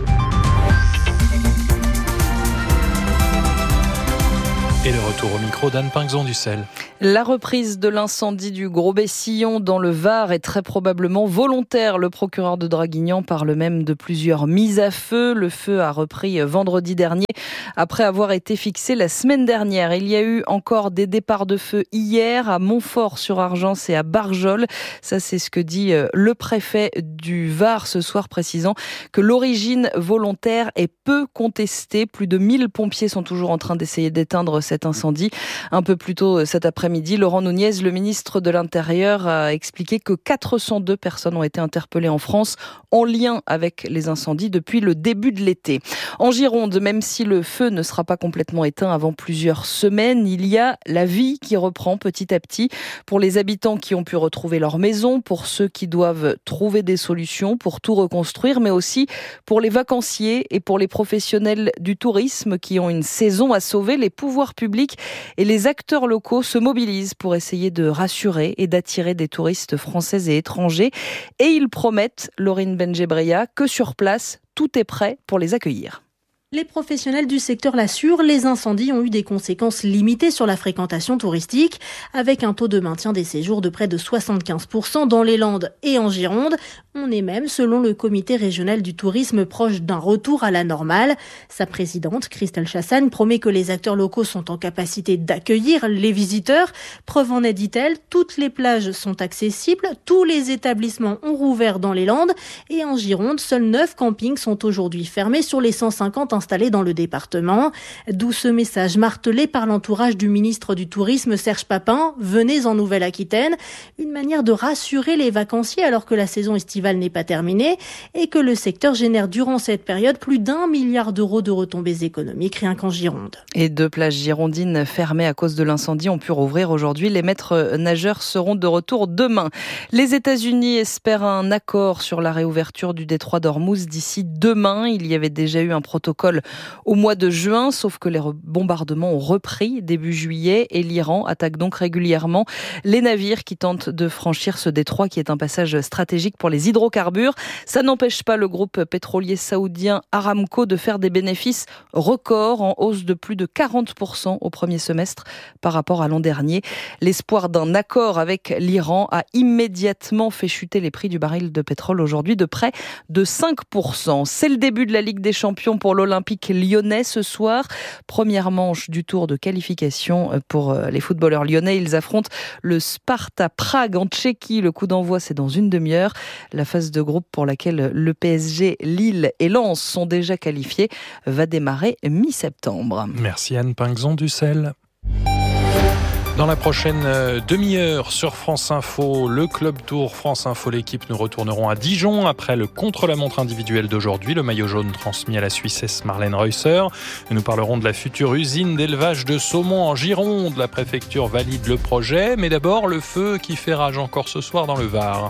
Et le retour au micro d'Anne Pinxon-Dussel. La reprise de l'incendie du Gros-Bessillon dans le Var est très probablement volontaire. Le procureur de Draguignan parle même de plusieurs mises à feu. Le feu a repris vendredi dernier après avoir été fixé la semaine dernière. Il y a eu encore des départs de feu hier à Montfort-sur-Argence et à Barjol. Ça, c'est ce que dit le préfet du Var ce soir, précisant que l'origine volontaire est peu contestée. Plus de 1000 pompiers sont toujours en train d'essayer d'éteindre cet incendie. Un peu plus tôt cet après-midi, Laurent Nunez, le ministre de l'Intérieur, a expliqué que 402 personnes ont été interpellées en France en lien avec les incendies depuis le début de l'été. En Gironde, même si le feu ne sera pas complètement éteint avant plusieurs semaines, il y a la vie qui reprend petit à petit pour les habitants qui ont pu retrouver leur maison, pour ceux qui doivent trouver des solutions pour tout reconstruire, mais aussi pour les vacanciers et pour les professionnels du tourisme qui ont une saison à sauver. Les pouvoirs publics et les acteurs locaux se mobilisent pour essayer de rassurer et d'attirer des touristes français et étrangers. Et ils promettent, Laurine Benjebreya, que sur place, tout est prêt pour les accueillir. Les professionnels du secteur l'assurent, les incendies ont eu des conséquences limitées sur la fréquentation touristique, avec un taux de maintien des séjours de près de 75% dans les Landes et en Gironde. On est même, selon le comité régional du tourisme, proche d'un retour à la normale. Sa présidente, Christelle Chassagne, promet que les acteurs locaux sont en capacité d'accueillir les visiteurs. Preuve en est, dit-elle, toutes les plages sont accessibles, tous les établissements ont rouvert dans les Landes et en Gironde, seuls 9 campings sont aujourd'hui fermés sur les 150 installés dans le département. D'où ce message martelé par l'entourage du ministre du Tourisme, Serge Papin, « Venez en Nouvelle-Aquitaine ». Une manière de rassurer les vacanciers alors que la saison estivale n'est pas terminée et que le secteur génère durant cette période plus d'1 milliard d'euros de retombées économiques rien qu'en Gironde. Et 2 plages girondines fermées à cause de l'incendie ont pu rouvrir aujourd'hui. Les maîtres nageurs seront de retour demain. Les États-Unis espèrent un accord sur la réouverture du détroit d'Ormuz d'ici demain. Il y avait déjà eu un protocole au mois de juin, sauf que les bombardements ont repris début juillet et l'Iran attaque donc régulièrement les navires qui tentent de franchir ce détroit qui est un passage stratégique pour les hydrocarbures. Ça n'empêche pas le groupe pétrolier saoudien Aramco de faire des bénéfices records en hausse de plus de 40% au premier semestre par rapport à l'an dernier. L'espoir d'un accord avec l'Iran a immédiatement fait chuter les prix du baril de pétrole aujourd'hui de près de 5%. C'est le début de la Ligue des Champions pour l'Olympique lyonnais ce soir. Première manche du tour de qualification pour les footballeurs lyonnais. Ils affrontent le Sparta Prague en Tchéquie. Le coup d'envoi, c'est dans une demi-heure. La phase de groupe pour laquelle le PSG, Lille et Lens sont déjà qualifiés va démarrer mi-septembre. Merci Anne Pinxon-Dussel. Dans la prochaine demi-heure sur France Info, le Club Tour France Info, l'équipe, nous retournerons à Dijon après le contre-la-montre individuel d'aujourd'hui, le maillot jaune transmis à la Suissesse Marlène Reusser. Nous parlerons de la future usine d'élevage de saumon en Gironde. La préfecture valide le projet, mais d'abord le feu qui fait rage encore ce soir dans le Var.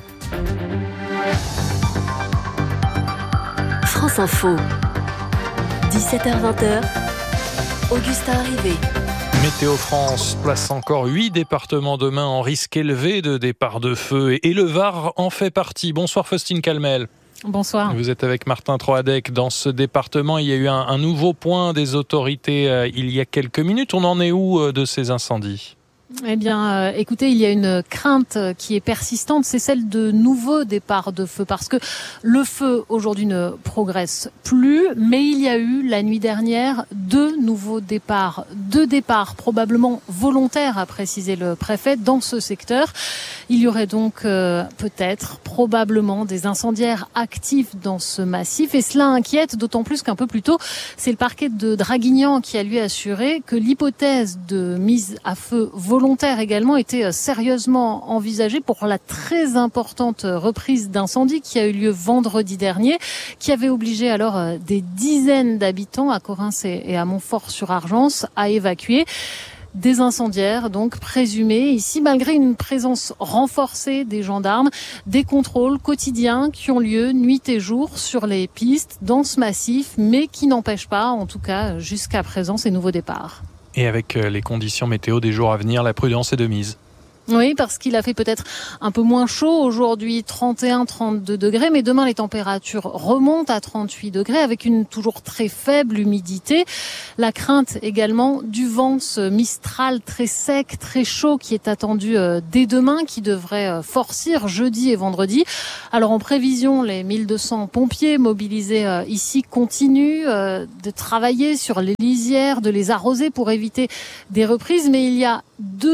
France Info, 17h-20h, Augustin Arrivé. Météo France place encore 8 départements demain en risque élevé de départ de feu et le Var en fait partie. Bonsoir Faustine Calmel. Bonsoir. Vous êtes avec Martin Troadec. Dans ce département, il y a eu un nouveau point des autorités il y a quelques minutes. On en est où de ces incendies ? Eh bien, écoutez, il y a une crainte qui est persistante, c'est celle de nouveaux départs de feu, parce que le feu aujourd'hui ne progresse plus, mais il y a eu la nuit dernière 2 nouveaux départs, 2 départs probablement volontaires, a précisé le préfet, dans ce secteur. Il y aurait donc peut-être, probablement, des incendiaires actifs dans ce massif, et cela inquiète d'autant plus qu'un peu plus tôt, c'est le parquet de Draguignan qui a lui assuré que l'hypothèse de mise à feu volontaire également était sérieusement envisagée pour la très importante reprise d'incendie qui a eu lieu vendredi dernier, qui avait obligé alors des dizaines d'habitants à Correns et à Montfort-sur-Argence à évacuer. Des incendiaires donc présumés ici, malgré une présence renforcée des gendarmes, des contrôles quotidiens qui ont lieu nuit et jour sur les pistes dans ce massif, mais qui n'empêchent pas, en tout cas jusqu'à présent, ces nouveaux départs. Et avec les conditions météo des jours à venir, la prudence est de mise. Oui, parce qu'il a fait peut-être un peu moins chaud aujourd'hui, 31-32 degrés, mais demain les températures remontent à 38 degrés avec une toujours très faible humidité. La crainte également du vent, ce Mistral très sec, très chaud qui est attendu dès demain, qui devrait forcir jeudi et vendredi. Alors en prévision, les 1200 pompiers mobilisés ici continuent de travailler sur les lisières, de les arroser pour éviter des reprises, mais il y a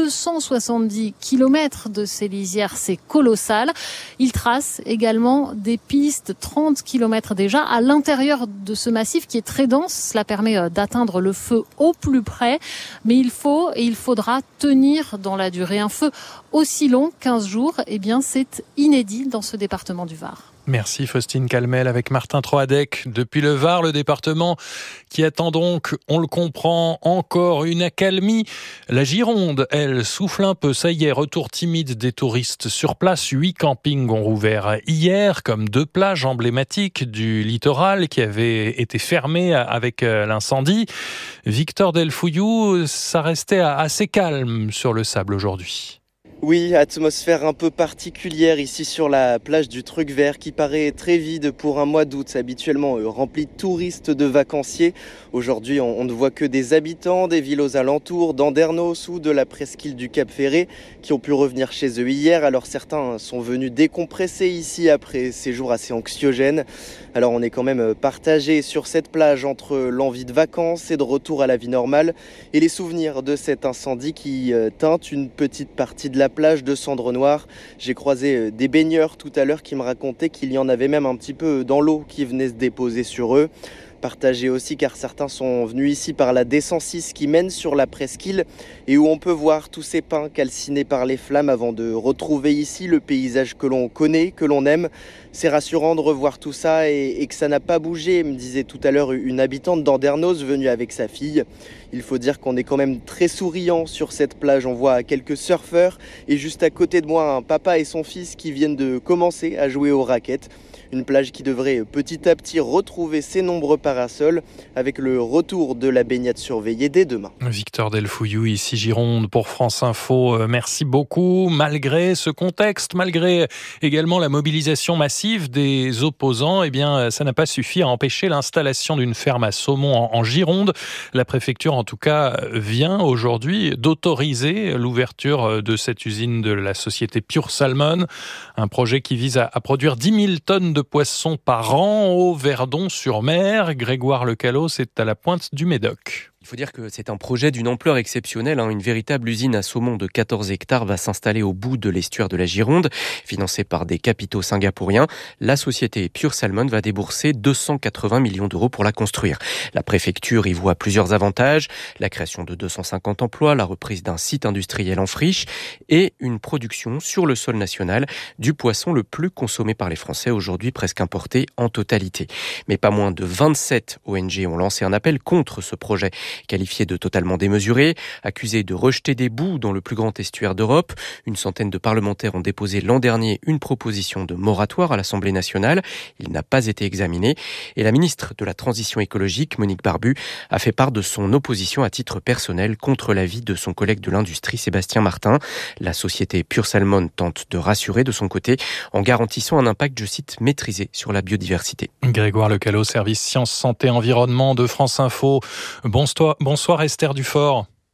270 kilomètres de ces lisières, c'est colossal. Ils tracent également des pistes, 30 kilomètres déjà, à l'intérieur de ce massif qui est très dense. Cela permet d'atteindre le feu au plus près, mais il faudra tenir dans la durée. Un feu aussi long, 15 jours, eh bien c'est inédit dans ce département du Var. Merci Faustine Calmel avec Martin Troadec. Depuis le Var, le département qui attend donc, on le comprend, encore une accalmie. La Gironde, elle, souffle un peu. Ça y est, retour timide des touristes sur place. 8 campings ont rouvert hier, comme 2 plages emblématiques du littoral qui avaient été fermées avec l'incendie. Victor Delfouillou, ça restait assez calme sur le sable aujourd'hui. Oui, atmosphère un peu particulière ici sur la plage du Truc Vert qui paraît très vide pour un mois d'août, habituellement rempli de touristes, de vacanciers. Aujourd'hui, on ne voit que des habitants des villes aux alentours, d'Andernos ou de la presqu'île du Cap Ferret qui ont pu revenir chez eux hier. Alors certains sont venus décompresser ici après ces jours assez anxiogènes. Alors on est quand même partagé sur cette plage entre l'envie de vacances et de retour à la vie normale et les souvenirs de cet incendie qui teinte une petite partie de la plage de cendres noires. J'ai croisé des baigneurs tout à l'heure qui me racontaient qu'il y en avait même un petit peu dans l'eau qui venait se déposer sur eux. Partagé aussi car certains sont venus ici par la D106 qui mène sur la presqu'île et où on peut voir tous ces pins calcinés par les flammes avant de retrouver ici le paysage que l'on connaît, que l'on aime. C'est rassurant de revoir tout ça et que ça n'a pas bougé, me disait tout à l'heure une habitante d'Andernos venue avec sa fille. Il faut dire qu'on est quand même très souriant sur cette plage. On voit quelques surfeurs et juste à côté de moi un papa et son fils qui viennent de commencer à jouer aux raquettes. Une plage qui devrait petit à petit retrouver ses nombreux parasols avec le retour de la baignade surveillée dès demain. Victor Delfouillou, ici Gironde pour France Info. Merci beaucoup. Malgré ce contexte, malgré également la mobilisation massive des opposants, eh bien, ça n'a pas suffi à empêcher l'installation d'une ferme à saumon en Gironde. La préfecture, en tout cas, vient aujourd'hui d'autoriser l'ouverture de cette usine de la société Pure Salmon. Un projet qui vise à produire 10 000 tonnes de poissons par an au Verdon-sur-Mer. Grégoire Lecalot, c'est à la pointe du Médoc. Il faut dire que c'est un projet d'une ampleur exceptionnelle. Une véritable usine à saumon de 14 hectares va s'installer au bout de l'estuaire de la Gironde. Financée par des capitaux singapouriens, la société Pure Salmon va débourser 280 millions d'euros pour la construire. La préfecture y voit plusieurs avantages. La création de 250 emplois, la reprise d'un site industriel en friche et une production sur le sol national du poisson le plus consommé par les Français, aujourd'hui presque importé en totalité. Mais pas moins de 27 ONG ont lancé un appel contre ce projet. Qualifié de totalement démesuré, accusé de rejeter des boues dans le plus grand estuaire d'Europe. Une centaine de parlementaires ont déposé l'an dernier une proposition de moratoire à l'Assemblée nationale. Il n'a pas été examiné. Et la ministre de la Transition écologique, Monique Barbu, a fait part de son opposition à titre personnel contre l'avis de son collègue de l'industrie, Sébastien Martin. La société Pure Salmon tente de rassurer de son côté en garantissant un impact, je cite, maîtrisé sur la biodiversité. Grégoire Lecalot, service Sciences, Santé, Environnement de France Info. Bonsoir Esther Dufort.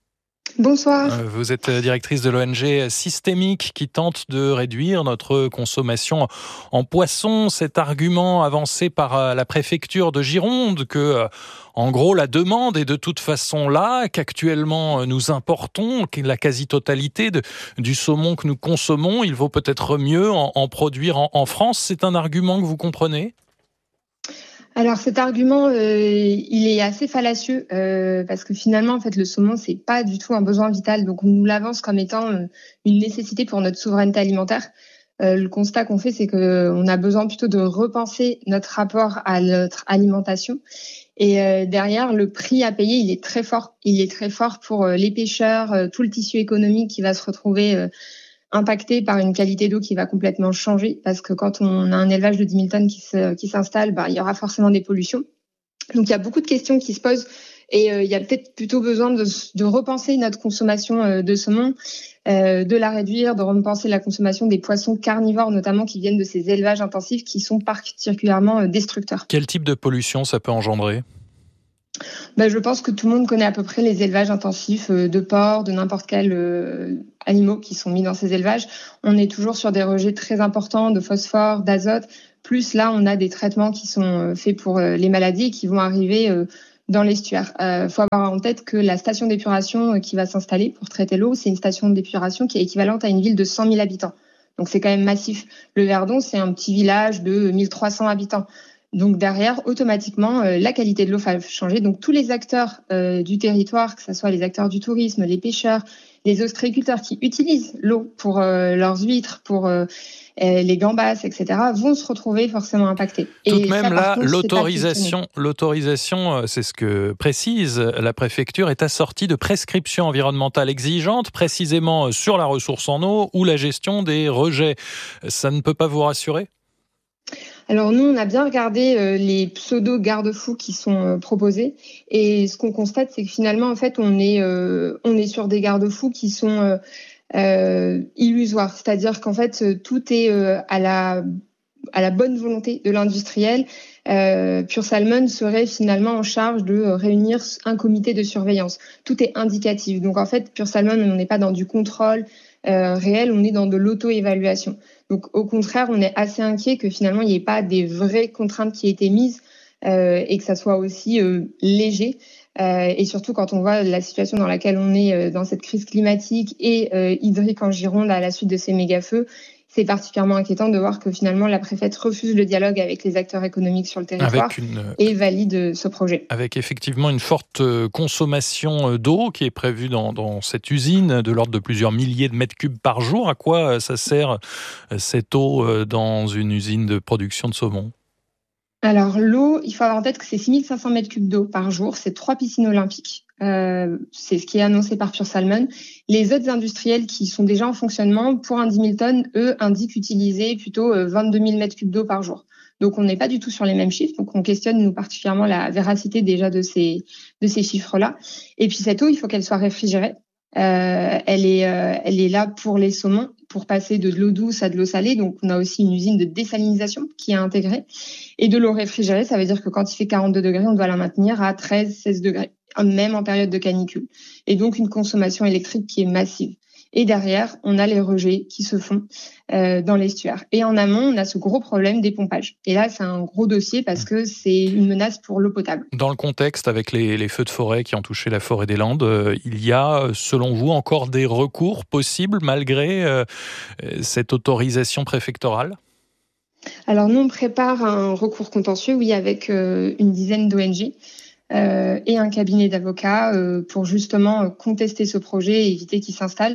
Bonsoir. Vous êtes directrice de l'ONG Systémique qui tente de réduire notre consommation en poisson. Cet argument avancé par la préfecture de Gironde que, en gros, la demande est de toute façon là, qu'actuellement nous importons la quasi-totalité du saumon que nous consommons. Il vaut peut-être mieux en produire en France. C'est un argument que vous comprenez ? Alors cet argument, il est assez fallacieux parce que finalement, en fait, le saumon, c'est pas du tout un besoin vital. Donc on nous l'avance comme étant une nécessité pour notre souveraineté alimentaire. Le constat qu'on fait, c'est qu'on a besoin plutôt de repenser notre rapport à notre alimentation. Et derrière, le prix à payer, il est très fort. Il est très fort pour les pêcheurs, tout le tissu économique qui va se retrouver impacté par une qualité d'eau qui va complètement changer, parce que quand on a un élevage de 10 000 tonnes qui s'installe, il y aura forcément des pollutions. Donc il y a beaucoup de questions qui se posent et il y a peut-être plutôt besoin de repenser notre consommation de saumon, de la réduire, de repenser la consommation des poissons carnivores notamment qui viennent de ces élevages intensifs qui sont particulièrement destructeurs. Quel type de pollution ça peut engendrer ? Je pense que tout le monde connaît à peu près les élevages intensifs de porcs, de n'importe quel animaux qui sont mis dans ces élevages. On est toujours sur des rejets très importants de phosphore, d'azote. Plus là, on a des traitements qui sont faits pour les maladies et qui vont arriver dans l'estuaire. Faut avoir en tête que la station d'épuration qui va s'installer pour traiter l'eau, c'est une station d'épuration qui est équivalente à une ville de 100 000 habitants. Donc c'est quand même massif. Le Verdon, c'est un petit village de 1300 habitants. Donc derrière, automatiquement, la qualité de l'eau va changer. Donc tous les acteurs du territoire, que ce soit les acteurs du tourisme, les pêcheurs, les ostréiculteurs qui utilisent l'eau pour leurs huîtres, pour les gambas, etc., vont se retrouver forcément impactés. Tout de même, là, l'autorisation, c'est ce que précise la préfecture, est assortie de prescriptions environnementales exigeantes, précisément sur la ressource en eau ou la gestion des rejets. Ça ne peut pas vous rassurer ? Alors nous, on a bien regardé les pseudo-garde-fous qui sont proposés et ce qu'on constate, c'est que finalement, en fait, on est sur des garde-fous qui sont illusoires. C'est-à-dire qu'en fait, tout est à la bonne volonté de l'industriel. Pure Salmon serait finalement en charge de réunir un comité de surveillance. Tout est indicatif. Donc en fait, Pure Salmon, on n'est pas dans du contrôle réel, on est dans de l'auto-évaluation. Donc au contraire, on est assez inquiet que finalement il n'y ait pas des vraies contraintes qui aient été mises et que ça soit aussi léger. Et surtout quand on voit la situation dans laquelle on est dans cette crise climatique et hydrique en Gironde à la suite de ces méga-feux, c'est particulièrement inquiétant de voir que finalement la préfète refuse le dialogue avec les acteurs économiques sur le territoire et valide ce projet. Avec effectivement une forte consommation d'eau qui est prévue dans cette usine de l'ordre de plusieurs milliers de mètres cubes par jour. À quoi ça sert cette eau dans une usine de production de saumon ? Alors l'eau, il faut avoir en tête que c'est 6500 mètres cubes d'eau par jour, c'est 3 piscines olympiques. C'est ce qui est annoncé par Pure Salmon. Les autres industriels qui sont déjà en fonctionnement, pour un 10 000 tonnes, eux, indiquent utiliser plutôt 22 000 mètres cubes d'eau par jour. Donc on n'est pas du tout sur les mêmes chiffres, donc on questionne nous particulièrement la véracité déjà de ces chiffres-là. Et puis cette eau, il faut qu'elle soit réfrigérée. Elle est là pour les saumons, pour passer de l'eau douce à de l'eau salée. Donc, on a aussi une usine de désalinisation qui est intégrée. Et de l'eau réfrigérée, ça veut dire que quand il fait 42 degrés, on doit la maintenir à 13-16 degrés, même en période de canicule. Et donc, une consommation électrique qui est massive. Et derrière, on a les rejets qui se font dans l'estuaire. Et en amont, on a ce gros problème des pompages. Et là, c'est un gros dossier parce que c'est une menace pour l'eau potable. Dans le contexte, avec les feux de forêt qui ont touché la forêt des Landes, il y a, selon vous, encore des recours possibles malgré cette autorisation préfectorale ? Alors nous, on prépare un recours contentieux, oui, avec une dizaine d'ONG. Et un cabinet d'avocats pour justement contester ce projet et éviter qu'il s'installe.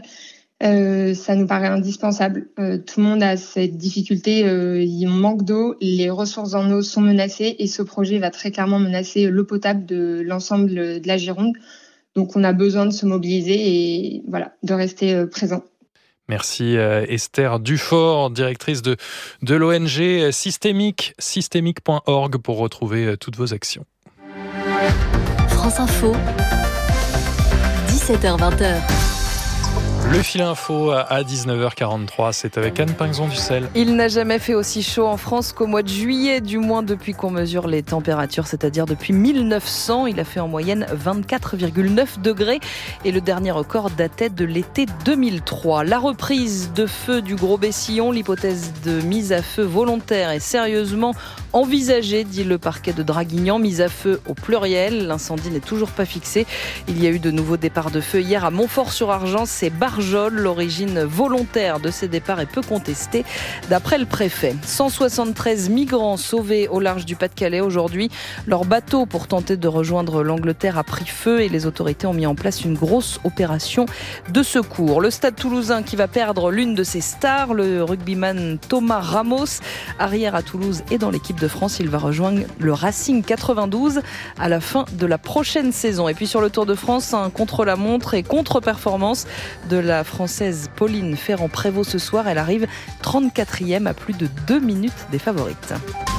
Ça nous paraît indispensable. Tout le monde a cette difficulté, il manque d'eau, les ressources en eau sont menacées et ce projet va très clairement menacer l'eau potable de l'ensemble de la Gironde. Donc on a besoin de se mobiliser et voilà, de rester présent. Merci Esther Dufort, directrice de l'ONG Systémique, systémique.org pour retrouver toutes vos actions. France Info, 17h-20h. Le fil info à 19h43, c'est avec Anne Pinxon-Dussel. Il n'a jamais fait aussi chaud en France qu'au mois de juillet, du moins depuis qu'on mesure les températures, c'est-à-dire depuis 1900. Il a fait en moyenne 24,9 degrés et le dernier record datait de l'été 2003. La reprise de feu du Gros-Bessillon, l'hypothèse de mise à feu volontaire est sérieusement envisagée, dit le parquet de Draguignan. Mise à feu au pluriel, l'incendie n'est toujours pas fixé. Il y a eu de nouveaux départs de feu hier à Montfort-sur-Argens, c'est Barjol. L'origine volontaire de ces départs est peu contestée, d'après le préfet. 173 migrants sauvés au large du Pas-de-Calais aujourd'hui. Leur bateau pour tenter de rejoindre l'Angleterre a pris feu et les autorités ont mis en place une grosse opération de secours. Le Stade Toulousain qui va perdre l'une de ses stars, le rugbyman Thomas Ramos, arrière à Toulouse et dans l'équipe de France. Il va rejoindre le Racing 92 à la fin de la prochaine saison. Et puis sur le Tour de France, un contre-la-montre et contre-performance de la Française Pauline Ferrand-Prévot ce soir. Elle arrive 34e à plus de 2 minutes des favorites.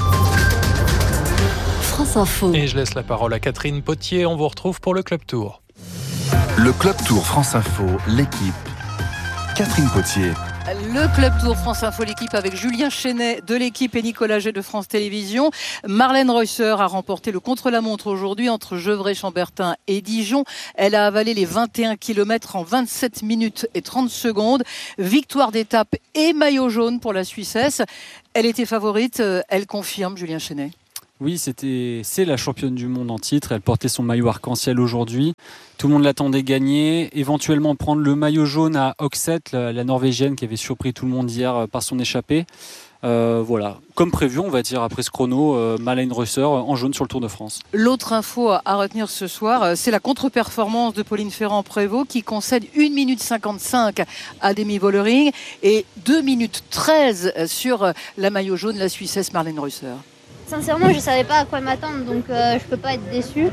France Info. Et je laisse la parole à Catherine Potier. On vous retrouve pour le Club Tour. Le Club Tour France Info, l'équipe. Catherine Potier. Le Club Tour France Info, l'équipe avec Julien Chenet de l'équipe et Nicolas Gay de France Télévisions. Marlène Reusser a remporté le contre-la-montre aujourd'hui entre Gevrey-Chambertin et Dijon. Elle a avalé les 21 km en 27 minutes et 30 secondes. Victoire d'étape et maillot jaune pour la Suissesse. Elle était favorite, elle confirme, Julien Chenet. Oui, c'est la championne du monde en titre. Elle portait son maillot arc-en-ciel aujourd'hui. Tout le monde l'attendait gagner. Éventuellement prendre le maillot jaune à Oxet, la Norvégienne qui avait surpris tout le monde hier par son échappée. Voilà, comme prévu, on va dire, après ce chrono, Marlène Reusser en jaune sur le Tour de France. L'autre info à retenir ce soir, c'est la contre-performance de Pauline Ferrand-Prévot qui concède 1 minute 55 à Demi Vollering et 2 minutes 13 sur la maillot jaune, la Suissesse Marlène Reusser. Sincèrement, je ne savais pas à quoi m'attendre, donc je ne peux pas être déçue.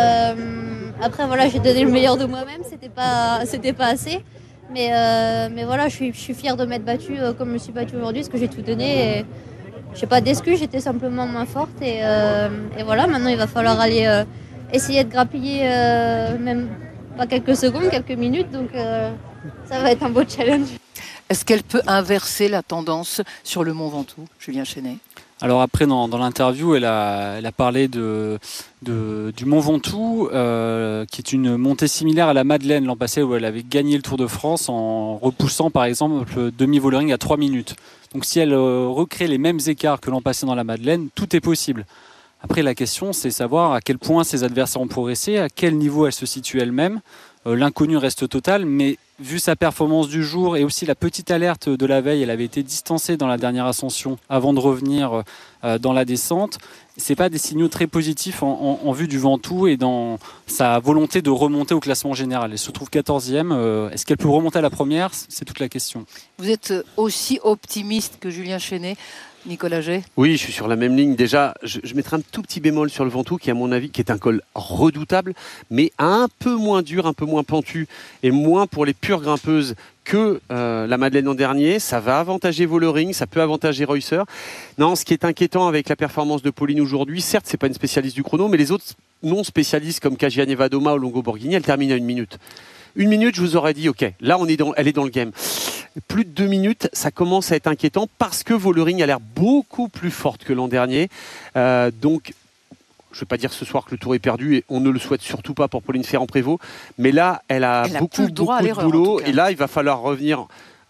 Après, voilà, j'ai donné le meilleur de moi-même, c'était pas assez. Mais voilà, je suis fière de m'être battue comme je me suis battue aujourd'hui, parce que j'ai tout donné. Et je n'ai pas d'excuses, j'étais simplement moins forte. Et voilà, maintenant il va falloir aller essayer de grappiller, même pas quelques secondes, quelques minutes. Donc ça va être un beau challenge. Est-ce qu'elle peut inverser la tendance sur le Mont Ventoux, Julien Chenet ? Alors après, dans l'interview, elle a parlé du Mont Ventoux, qui est une montée similaire à la Madeleine l'an passé, où elle avait gagné le Tour de France en repoussant par exemple le Demi Vollering à 3 minutes. Donc si elle recrée les mêmes écarts que l'an passé dans la Madeleine, tout est possible. Après, la question, c'est savoir à quel point ses adversaires ont progressé, à quel niveau elle se situe elle-même. L'inconnu reste total, mais vu sa performance du jour et aussi la petite alerte de la veille, elle avait été distancée dans la dernière ascension avant de revenir dans la descente. C'est pas des signaux très positifs en vue du Ventoux et dans sa volonté de remonter au classement général. Elle se trouve 14e. Est-ce qu'elle peut remonter à la première ? C'est toute la question. Vous êtes aussi optimiste que Julien Chenet, Nicolas Gay ? Oui, je suis sur la même ligne. Déjà, je mettrai un tout petit bémol sur le Ventoux, qui à mon avis, qui est un col redoutable, mais un peu moins dur, un peu moins pentu, et moins pour les pures grimpeuses que la Madeleine l'an dernier. Ça va avantager Vollering, ça peut avantager Reusser. Non, ce qui est inquiétant avec la performance de Pauline aujourd'hui, certes, c'est pas une spécialiste du chrono, mais les autres non spécialistes comme Kajiane Vadoma ou Longo Borghini, elle termine à 1 minute. 1 minute, je vous aurais dit, ok, là, elle est dans le game. Plus de 2 minutes, ça commence à être inquiétant parce que Vollering a l'air beaucoup plus forte que l'an dernier. Donc, je ne vais pas dire ce soir que le Tour est perdu et on ne le souhaite surtout pas pour Pauline Ferrand-Prévot. Mais là, elle a beaucoup de boulot. Et là, il va falloir revenir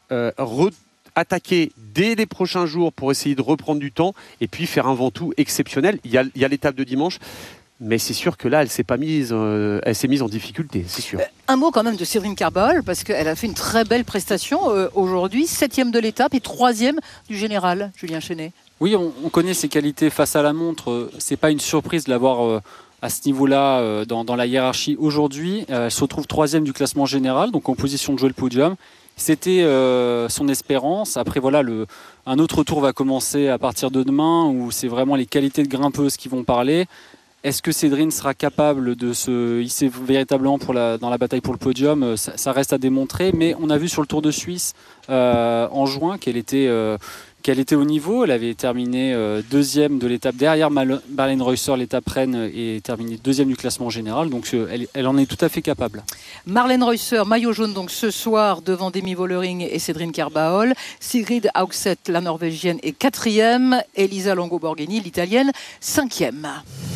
attaquer dès les prochains jours pour essayer de reprendre du temps et puis faire un Ventoux exceptionnel. Il y a l'étape de dimanche. Mais c'est sûr que là, elle s'est mise en difficulté, c'est sûr. Un mot quand même de Séverine Carbol, parce qu'elle a fait une très belle prestation aujourd'hui, 7e de l'étape et 3e du général, Julien Chenet. Oui, on connaît ses qualités face à la montre. C'est pas une surprise de l'avoir à ce niveau-là dans la hiérarchie aujourd'hui. Elle se retrouve 3e du classement général, donc en position de jouer le podium. C'était son espérance. Après, voilà, un autre tour va commencer à partir de demain, où c'est vraiment les qualités de grimpeuse qui vont parler. Est-ce que Séverine sera capable de se hisser véritablement dans la bataille pour le podium ? Ça reste à démontrer, mais on a vu sur le Tour de Suisse en juin qu'elle était qu'elle était au niveau. Elle avait terminé deuxième de l'étape derrière Marlene Reusser, l'étape reine, et terminé deuxième du classement général. Donc elle en est tout à fait capable. Marlene Reusser, maillot jaune donc ce soir devant Demi Vollering et Cédrine Kerbaol. Sigrid Haugset, la Norvégienne, est 4e. Elisa Longo-Borghini, l'Italienne, 5e.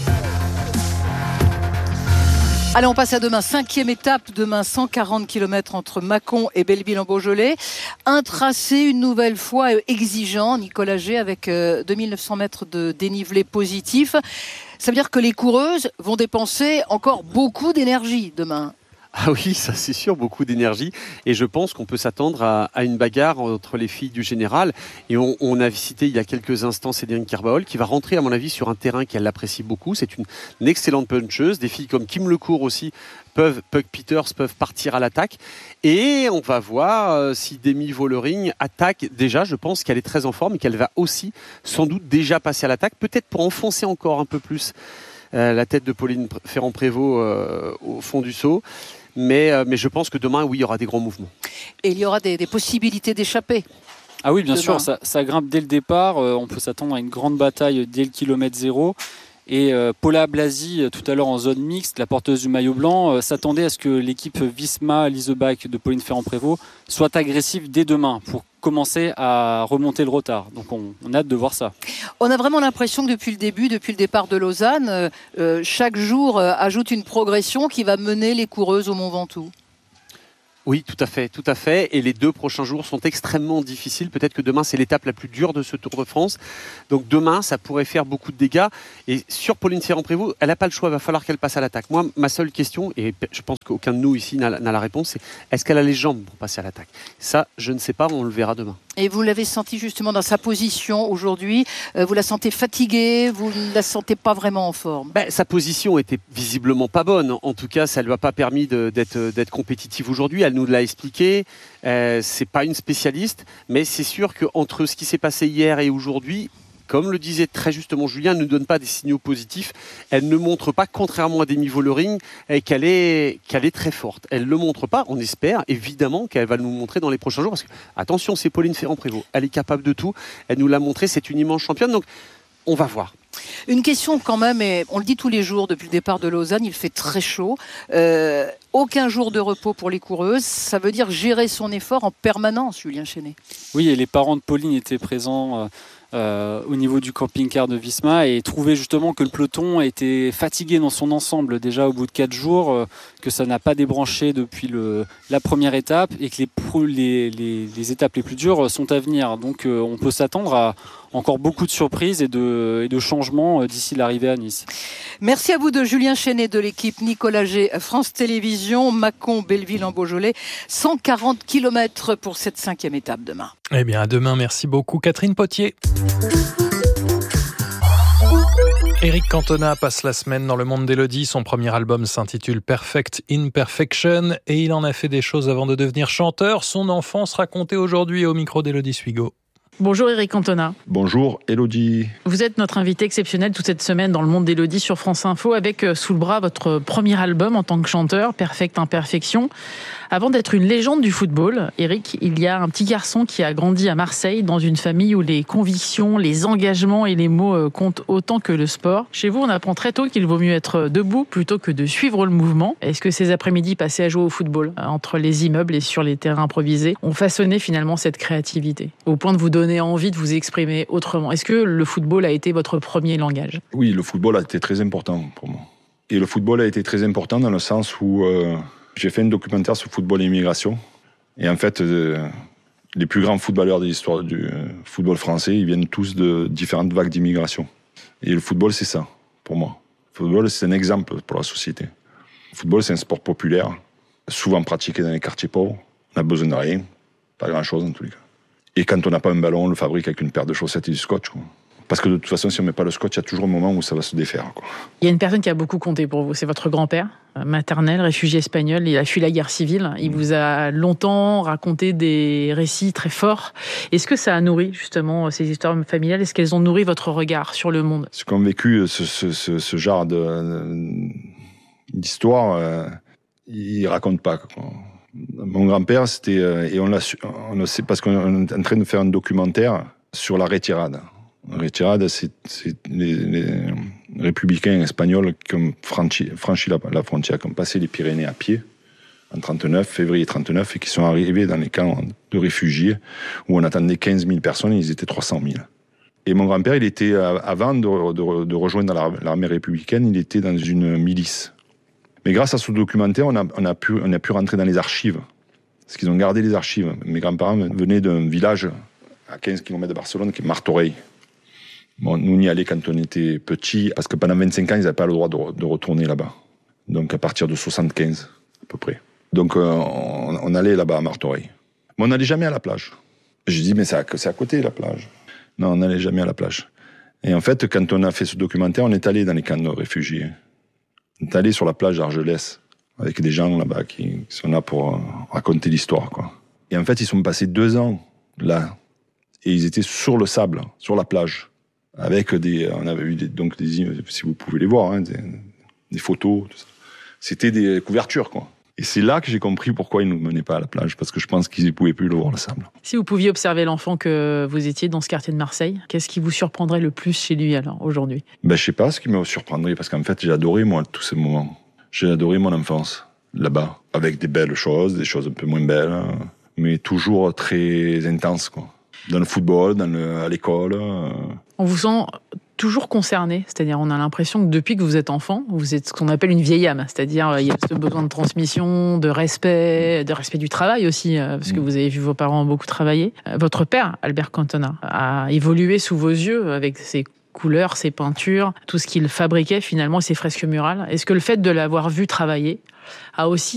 Allez, on passe à demain. 5e étape, demain 140 km entre Mâcon et Belleville-en-Beaujolais. Un tracé, une nouvelle fois, exigeant, Nicolas G, avec 2900 mètres de dénivelé positif. Ça veut dire que les coureuses vont dépenser encore beaucoup d'énergie demain. Ah oui, ça c'est sûr, beaucoup d'énergie. Et je pense qu'on peut s'attendre à une bagarre entre les filles du général. Et on a cité il y a quelques instants Cédrine Kerbaol, qui va rentrer à mon avis sur un terrain qu'elle apprécie beaucoup. C'est une excellente puncheuse. Des filles comme Kim Lecourt aussi, Pug Peters peuvent partir à l'attaque. Et on va voir si Demi Vollering attaque. Déjà, je pense qu'elle est très en forme et qu'elle va aussi sans doute déjà passer à l'attaque. Peut-être pour enfoncer encore un peu plus la tête de Pauline Ferrand-Prévot au fond du seau. Mais je pense que demain, oui, il y aura des grands mouvements. Et il y aura des possibilités d'échapper. Ah oui, bien sûr, ça grimpe dès le départ. On peut s'attendre à une grande bataille dès le kilomètre 0. Et Paula Blasi, tout à l'heure en zone mixte, la porteuse du maillot blanc, s'attendait à ce que l'équipe Visma Leasebach de Pauline Ferrand-Prévot soit agressive dès demain pour commencer à remonter le retard. Donc on a hâte de voir ça. On a vraiment l'impression que depuis le départ de Lausanne, chaque jour ajoute une progression qui va mener les coureuses au Mont Ventoux. Oui, tout à fait. Et les 2 prochains jours sont extrêmement difficiles. Peut-être que demain, c'est l'étape la plus dure de ce Tour de France. Donc demain, ça pourrait faire beaucoup de dégâts. Et sur Pauline Ferrand-Prévot, elle n'a pas le choix. Il va falloir qu'elle passe à l'attaque. Moi, ma seule question, et je pense qu'aucun de nous ici n'a la réponse, c'est est-ce qu'elle a les jambes pour passer à l'attaque ? Ça, je ne sais pas. On le verra demain. Et vous l'avez senti justement dans sa position aujourd'hui. Vous la sentez fatiguée ? Vous ne la sentez pas vraiment en forme ? Sa position était visiblement pas bonne. En tout cas, ça ne lui a pas permis d'être compétitive aujourd'hui. Elle nous l'a expliqué. C'est pas une spécialiste, mais c'est sûr qu'entre ce qui s'est passé hier et aujourd'hui, comme le disait très justement Julien, elle ne donne pas des signaux positifs. Elle ne montre pas, contrairement à Demi Vollering, qu'elle est très forte. Elle ne le montre pas. On espère évidemment qu'elle va nous montrer dans les prochains jours. Parce que, attention, c'est Pauline Ferrand-Prévot. Elle est capable de tout. Elle nous l'a montré. C'est une immense championne. Donc, on va voir. Une question quand même, et on le dit tous les jours depuis le départ de Lausanne, il fait très chaud. Aucun jour de repos pour les coureuses. Ça veut dire gérer son effort en permanence, Julien Chenet. Oui, et les parents de Pauline étaient présents au niveau du camping-car de Visma et trouvaient justement que le peloton était fatigué dans son ensemble déjà au bout de 4 jours, que ça n'a pas débranché depuis la première étape et que les étapes les plus dures sont à venir. Donc on peut s'attendre à encore beaucoup de surprises et de changements d'ici l'arrivée à Nice. Merci à vous deux, Julien Chenet de l'équipe Nicolas G, France Télévisions, Mâcon, Belleville-en-Beaujolais. 140 km pour cette 5e étape demain. Eh bien, à demain. Merci beaucoup, Catherine Potier. Éric Cantona passe la semaine dans le monde d'Élodie. Son premier album s'intitule Perfect Imperfection et il en a fait des choses avant de devenir chanteur. Son enfance racontée aujourd'hui au micro d'Élodie Suigo. Bonjour Éric Cantona. Bonjour Élodie. Vous êtes notre invité exceptionnel toute cette semaine dans le monde d'Élodie sur France Info avec sous le bras votre premier album en tant que chanteur, Perfect Imperfection. Avant d'être une légende du football, Éric, il y a un petit garçon qui a grandi à Marseille dans une famille où les convictions, les engagements et les mots comptent autant que le sport. Chez vous, on apprend très tôt qu'il vaut mieux être debout plutôt que de suivre le mouvement. Est-ce que ces après-midi passés à jouer au football entre les immeubles et sur les terrains improvisés ont façonné finalement cette créativité au point de vous donner envie de vous exprimer autrement? Est-ce que le football a été votre premier langage? Oui, le football a été très important pour moi. Et le football a été très important dans le sens où j'ai fait un documentaire sur football et immigration. Et en fait, les plus grands footballeurs de l'histoire du football français, ils viennent tous de différentes vagues d'immigration. Et le football, c'est ça, pour moi. Le football, c'est un exemple pour la société. Le football, c'est un sport populaire, souvent pratiqué dans les quartiers pauvres. On n'a besoin de rien, pas grand-chose en tous les cas. Et quand on n'a pas un ballon, on le fabrique avec une paire de chaussettes et du scotch, quoi. Parce que de toute façon, si on ne met pas le scotch, il y a toujours un moment où ça va se défaire, quoi. Il y a une personne qui a beaucoup compté pour vous, c'est votre grand-père, maternel, réfugié espagnol. Il a fui la guerre civile. Il vous a longtemps raconté des récits très forts. Est-ce que ça a nourri justement ces histoires familiales? Est-ce qu'elles ont nourri votre regard sur le monde? Ce qu'ont vécu ce genre d'histoire, ils ne racontent pas, quoi. Mon grand-père, c'était, et on le sait parce qu'on est en train de faire un documentaire sur la retirada. La retirada, c'est les républicains espagnols qui ont franchi la frontière, qui ont passé les Pyrénées à pied en février 1939, et qui sont arrivés dans les camps de réfugiés où on attendait 15 000 personnes et ils étaient 300 000. Et mon grand-père, il était, avant de rejoindre l'armée républicaine, il était dans une milice. Mais grâce à ce documentaire, on a pu rentrer dans les archives. Parce qu'ils ont gardé les archives. Mes grands-parents venaient d'un village à 15 km de Barcelone qui est Martorell. Bon, nous, on y allait quand on était petits, parce que pendant 25 ans, ils n'avaient pas le droit de retourner là-bas. Donc à partir de 75, à peu près. Donc on allait là-bas à Martorell. Mais on n'allait jamais à la plage. Je dis, mais c'est à côté, la plage. Non, on n'allait jamais à la plage. Et en fait, quand on a fait ce documentaire, on est allé dans les camps de réfugiés. On est allé sur la plage d'Argelès, avec des gens là-bas qui sont là pour raconter l'histoire, quoi. Et en fait, ils sont passés 2 ans là. Et ils étaient sur le sable, sur la plage. Avec on avait eu donc des, si vous pouvez les voir, hein, des photos, tout ça. C'était des couvertures, quoi. Et c'est là que j'ai compris pourquoi ils ne nous menaient pas à la plage, parce que je pense qu'ils ne pouvaient plus le voir, le sable. Si vous pouviez observer l'enfant que vous étiez dans ce quartier de Marseille, qu'est-ce qui vous surprendrait le plus chez lui, alors, aujourd'hui ? Je sais pas ce qui me surprendrait, parce qu'en fait, j'ai adoré, moi, tous ces moments. J'ai adoré mon enfance, là-bas, avec des belles choses, des choses un peu moins belles, mais toujours très intenses, quoi. Dans le football, à l'école. On vous sent toujours concerné, c'est-à-dire on a l'impression que depuis que vous êtes enfant, vous êtes ce qu'on appelle une vieille âme, c'est-à-dire il y a ce besoin de transmission, de respect du travail aussi, parce que vous avez vu vos parents beaucoup travailler. Votre père, Albert Cantona, a évolué sous vos yeux avec ses couleurs, ses peintures, tout ce qu'il fabriquait finalement, ses fresques murales. Est-ce que le fait de l'avoir vu travailler a aussi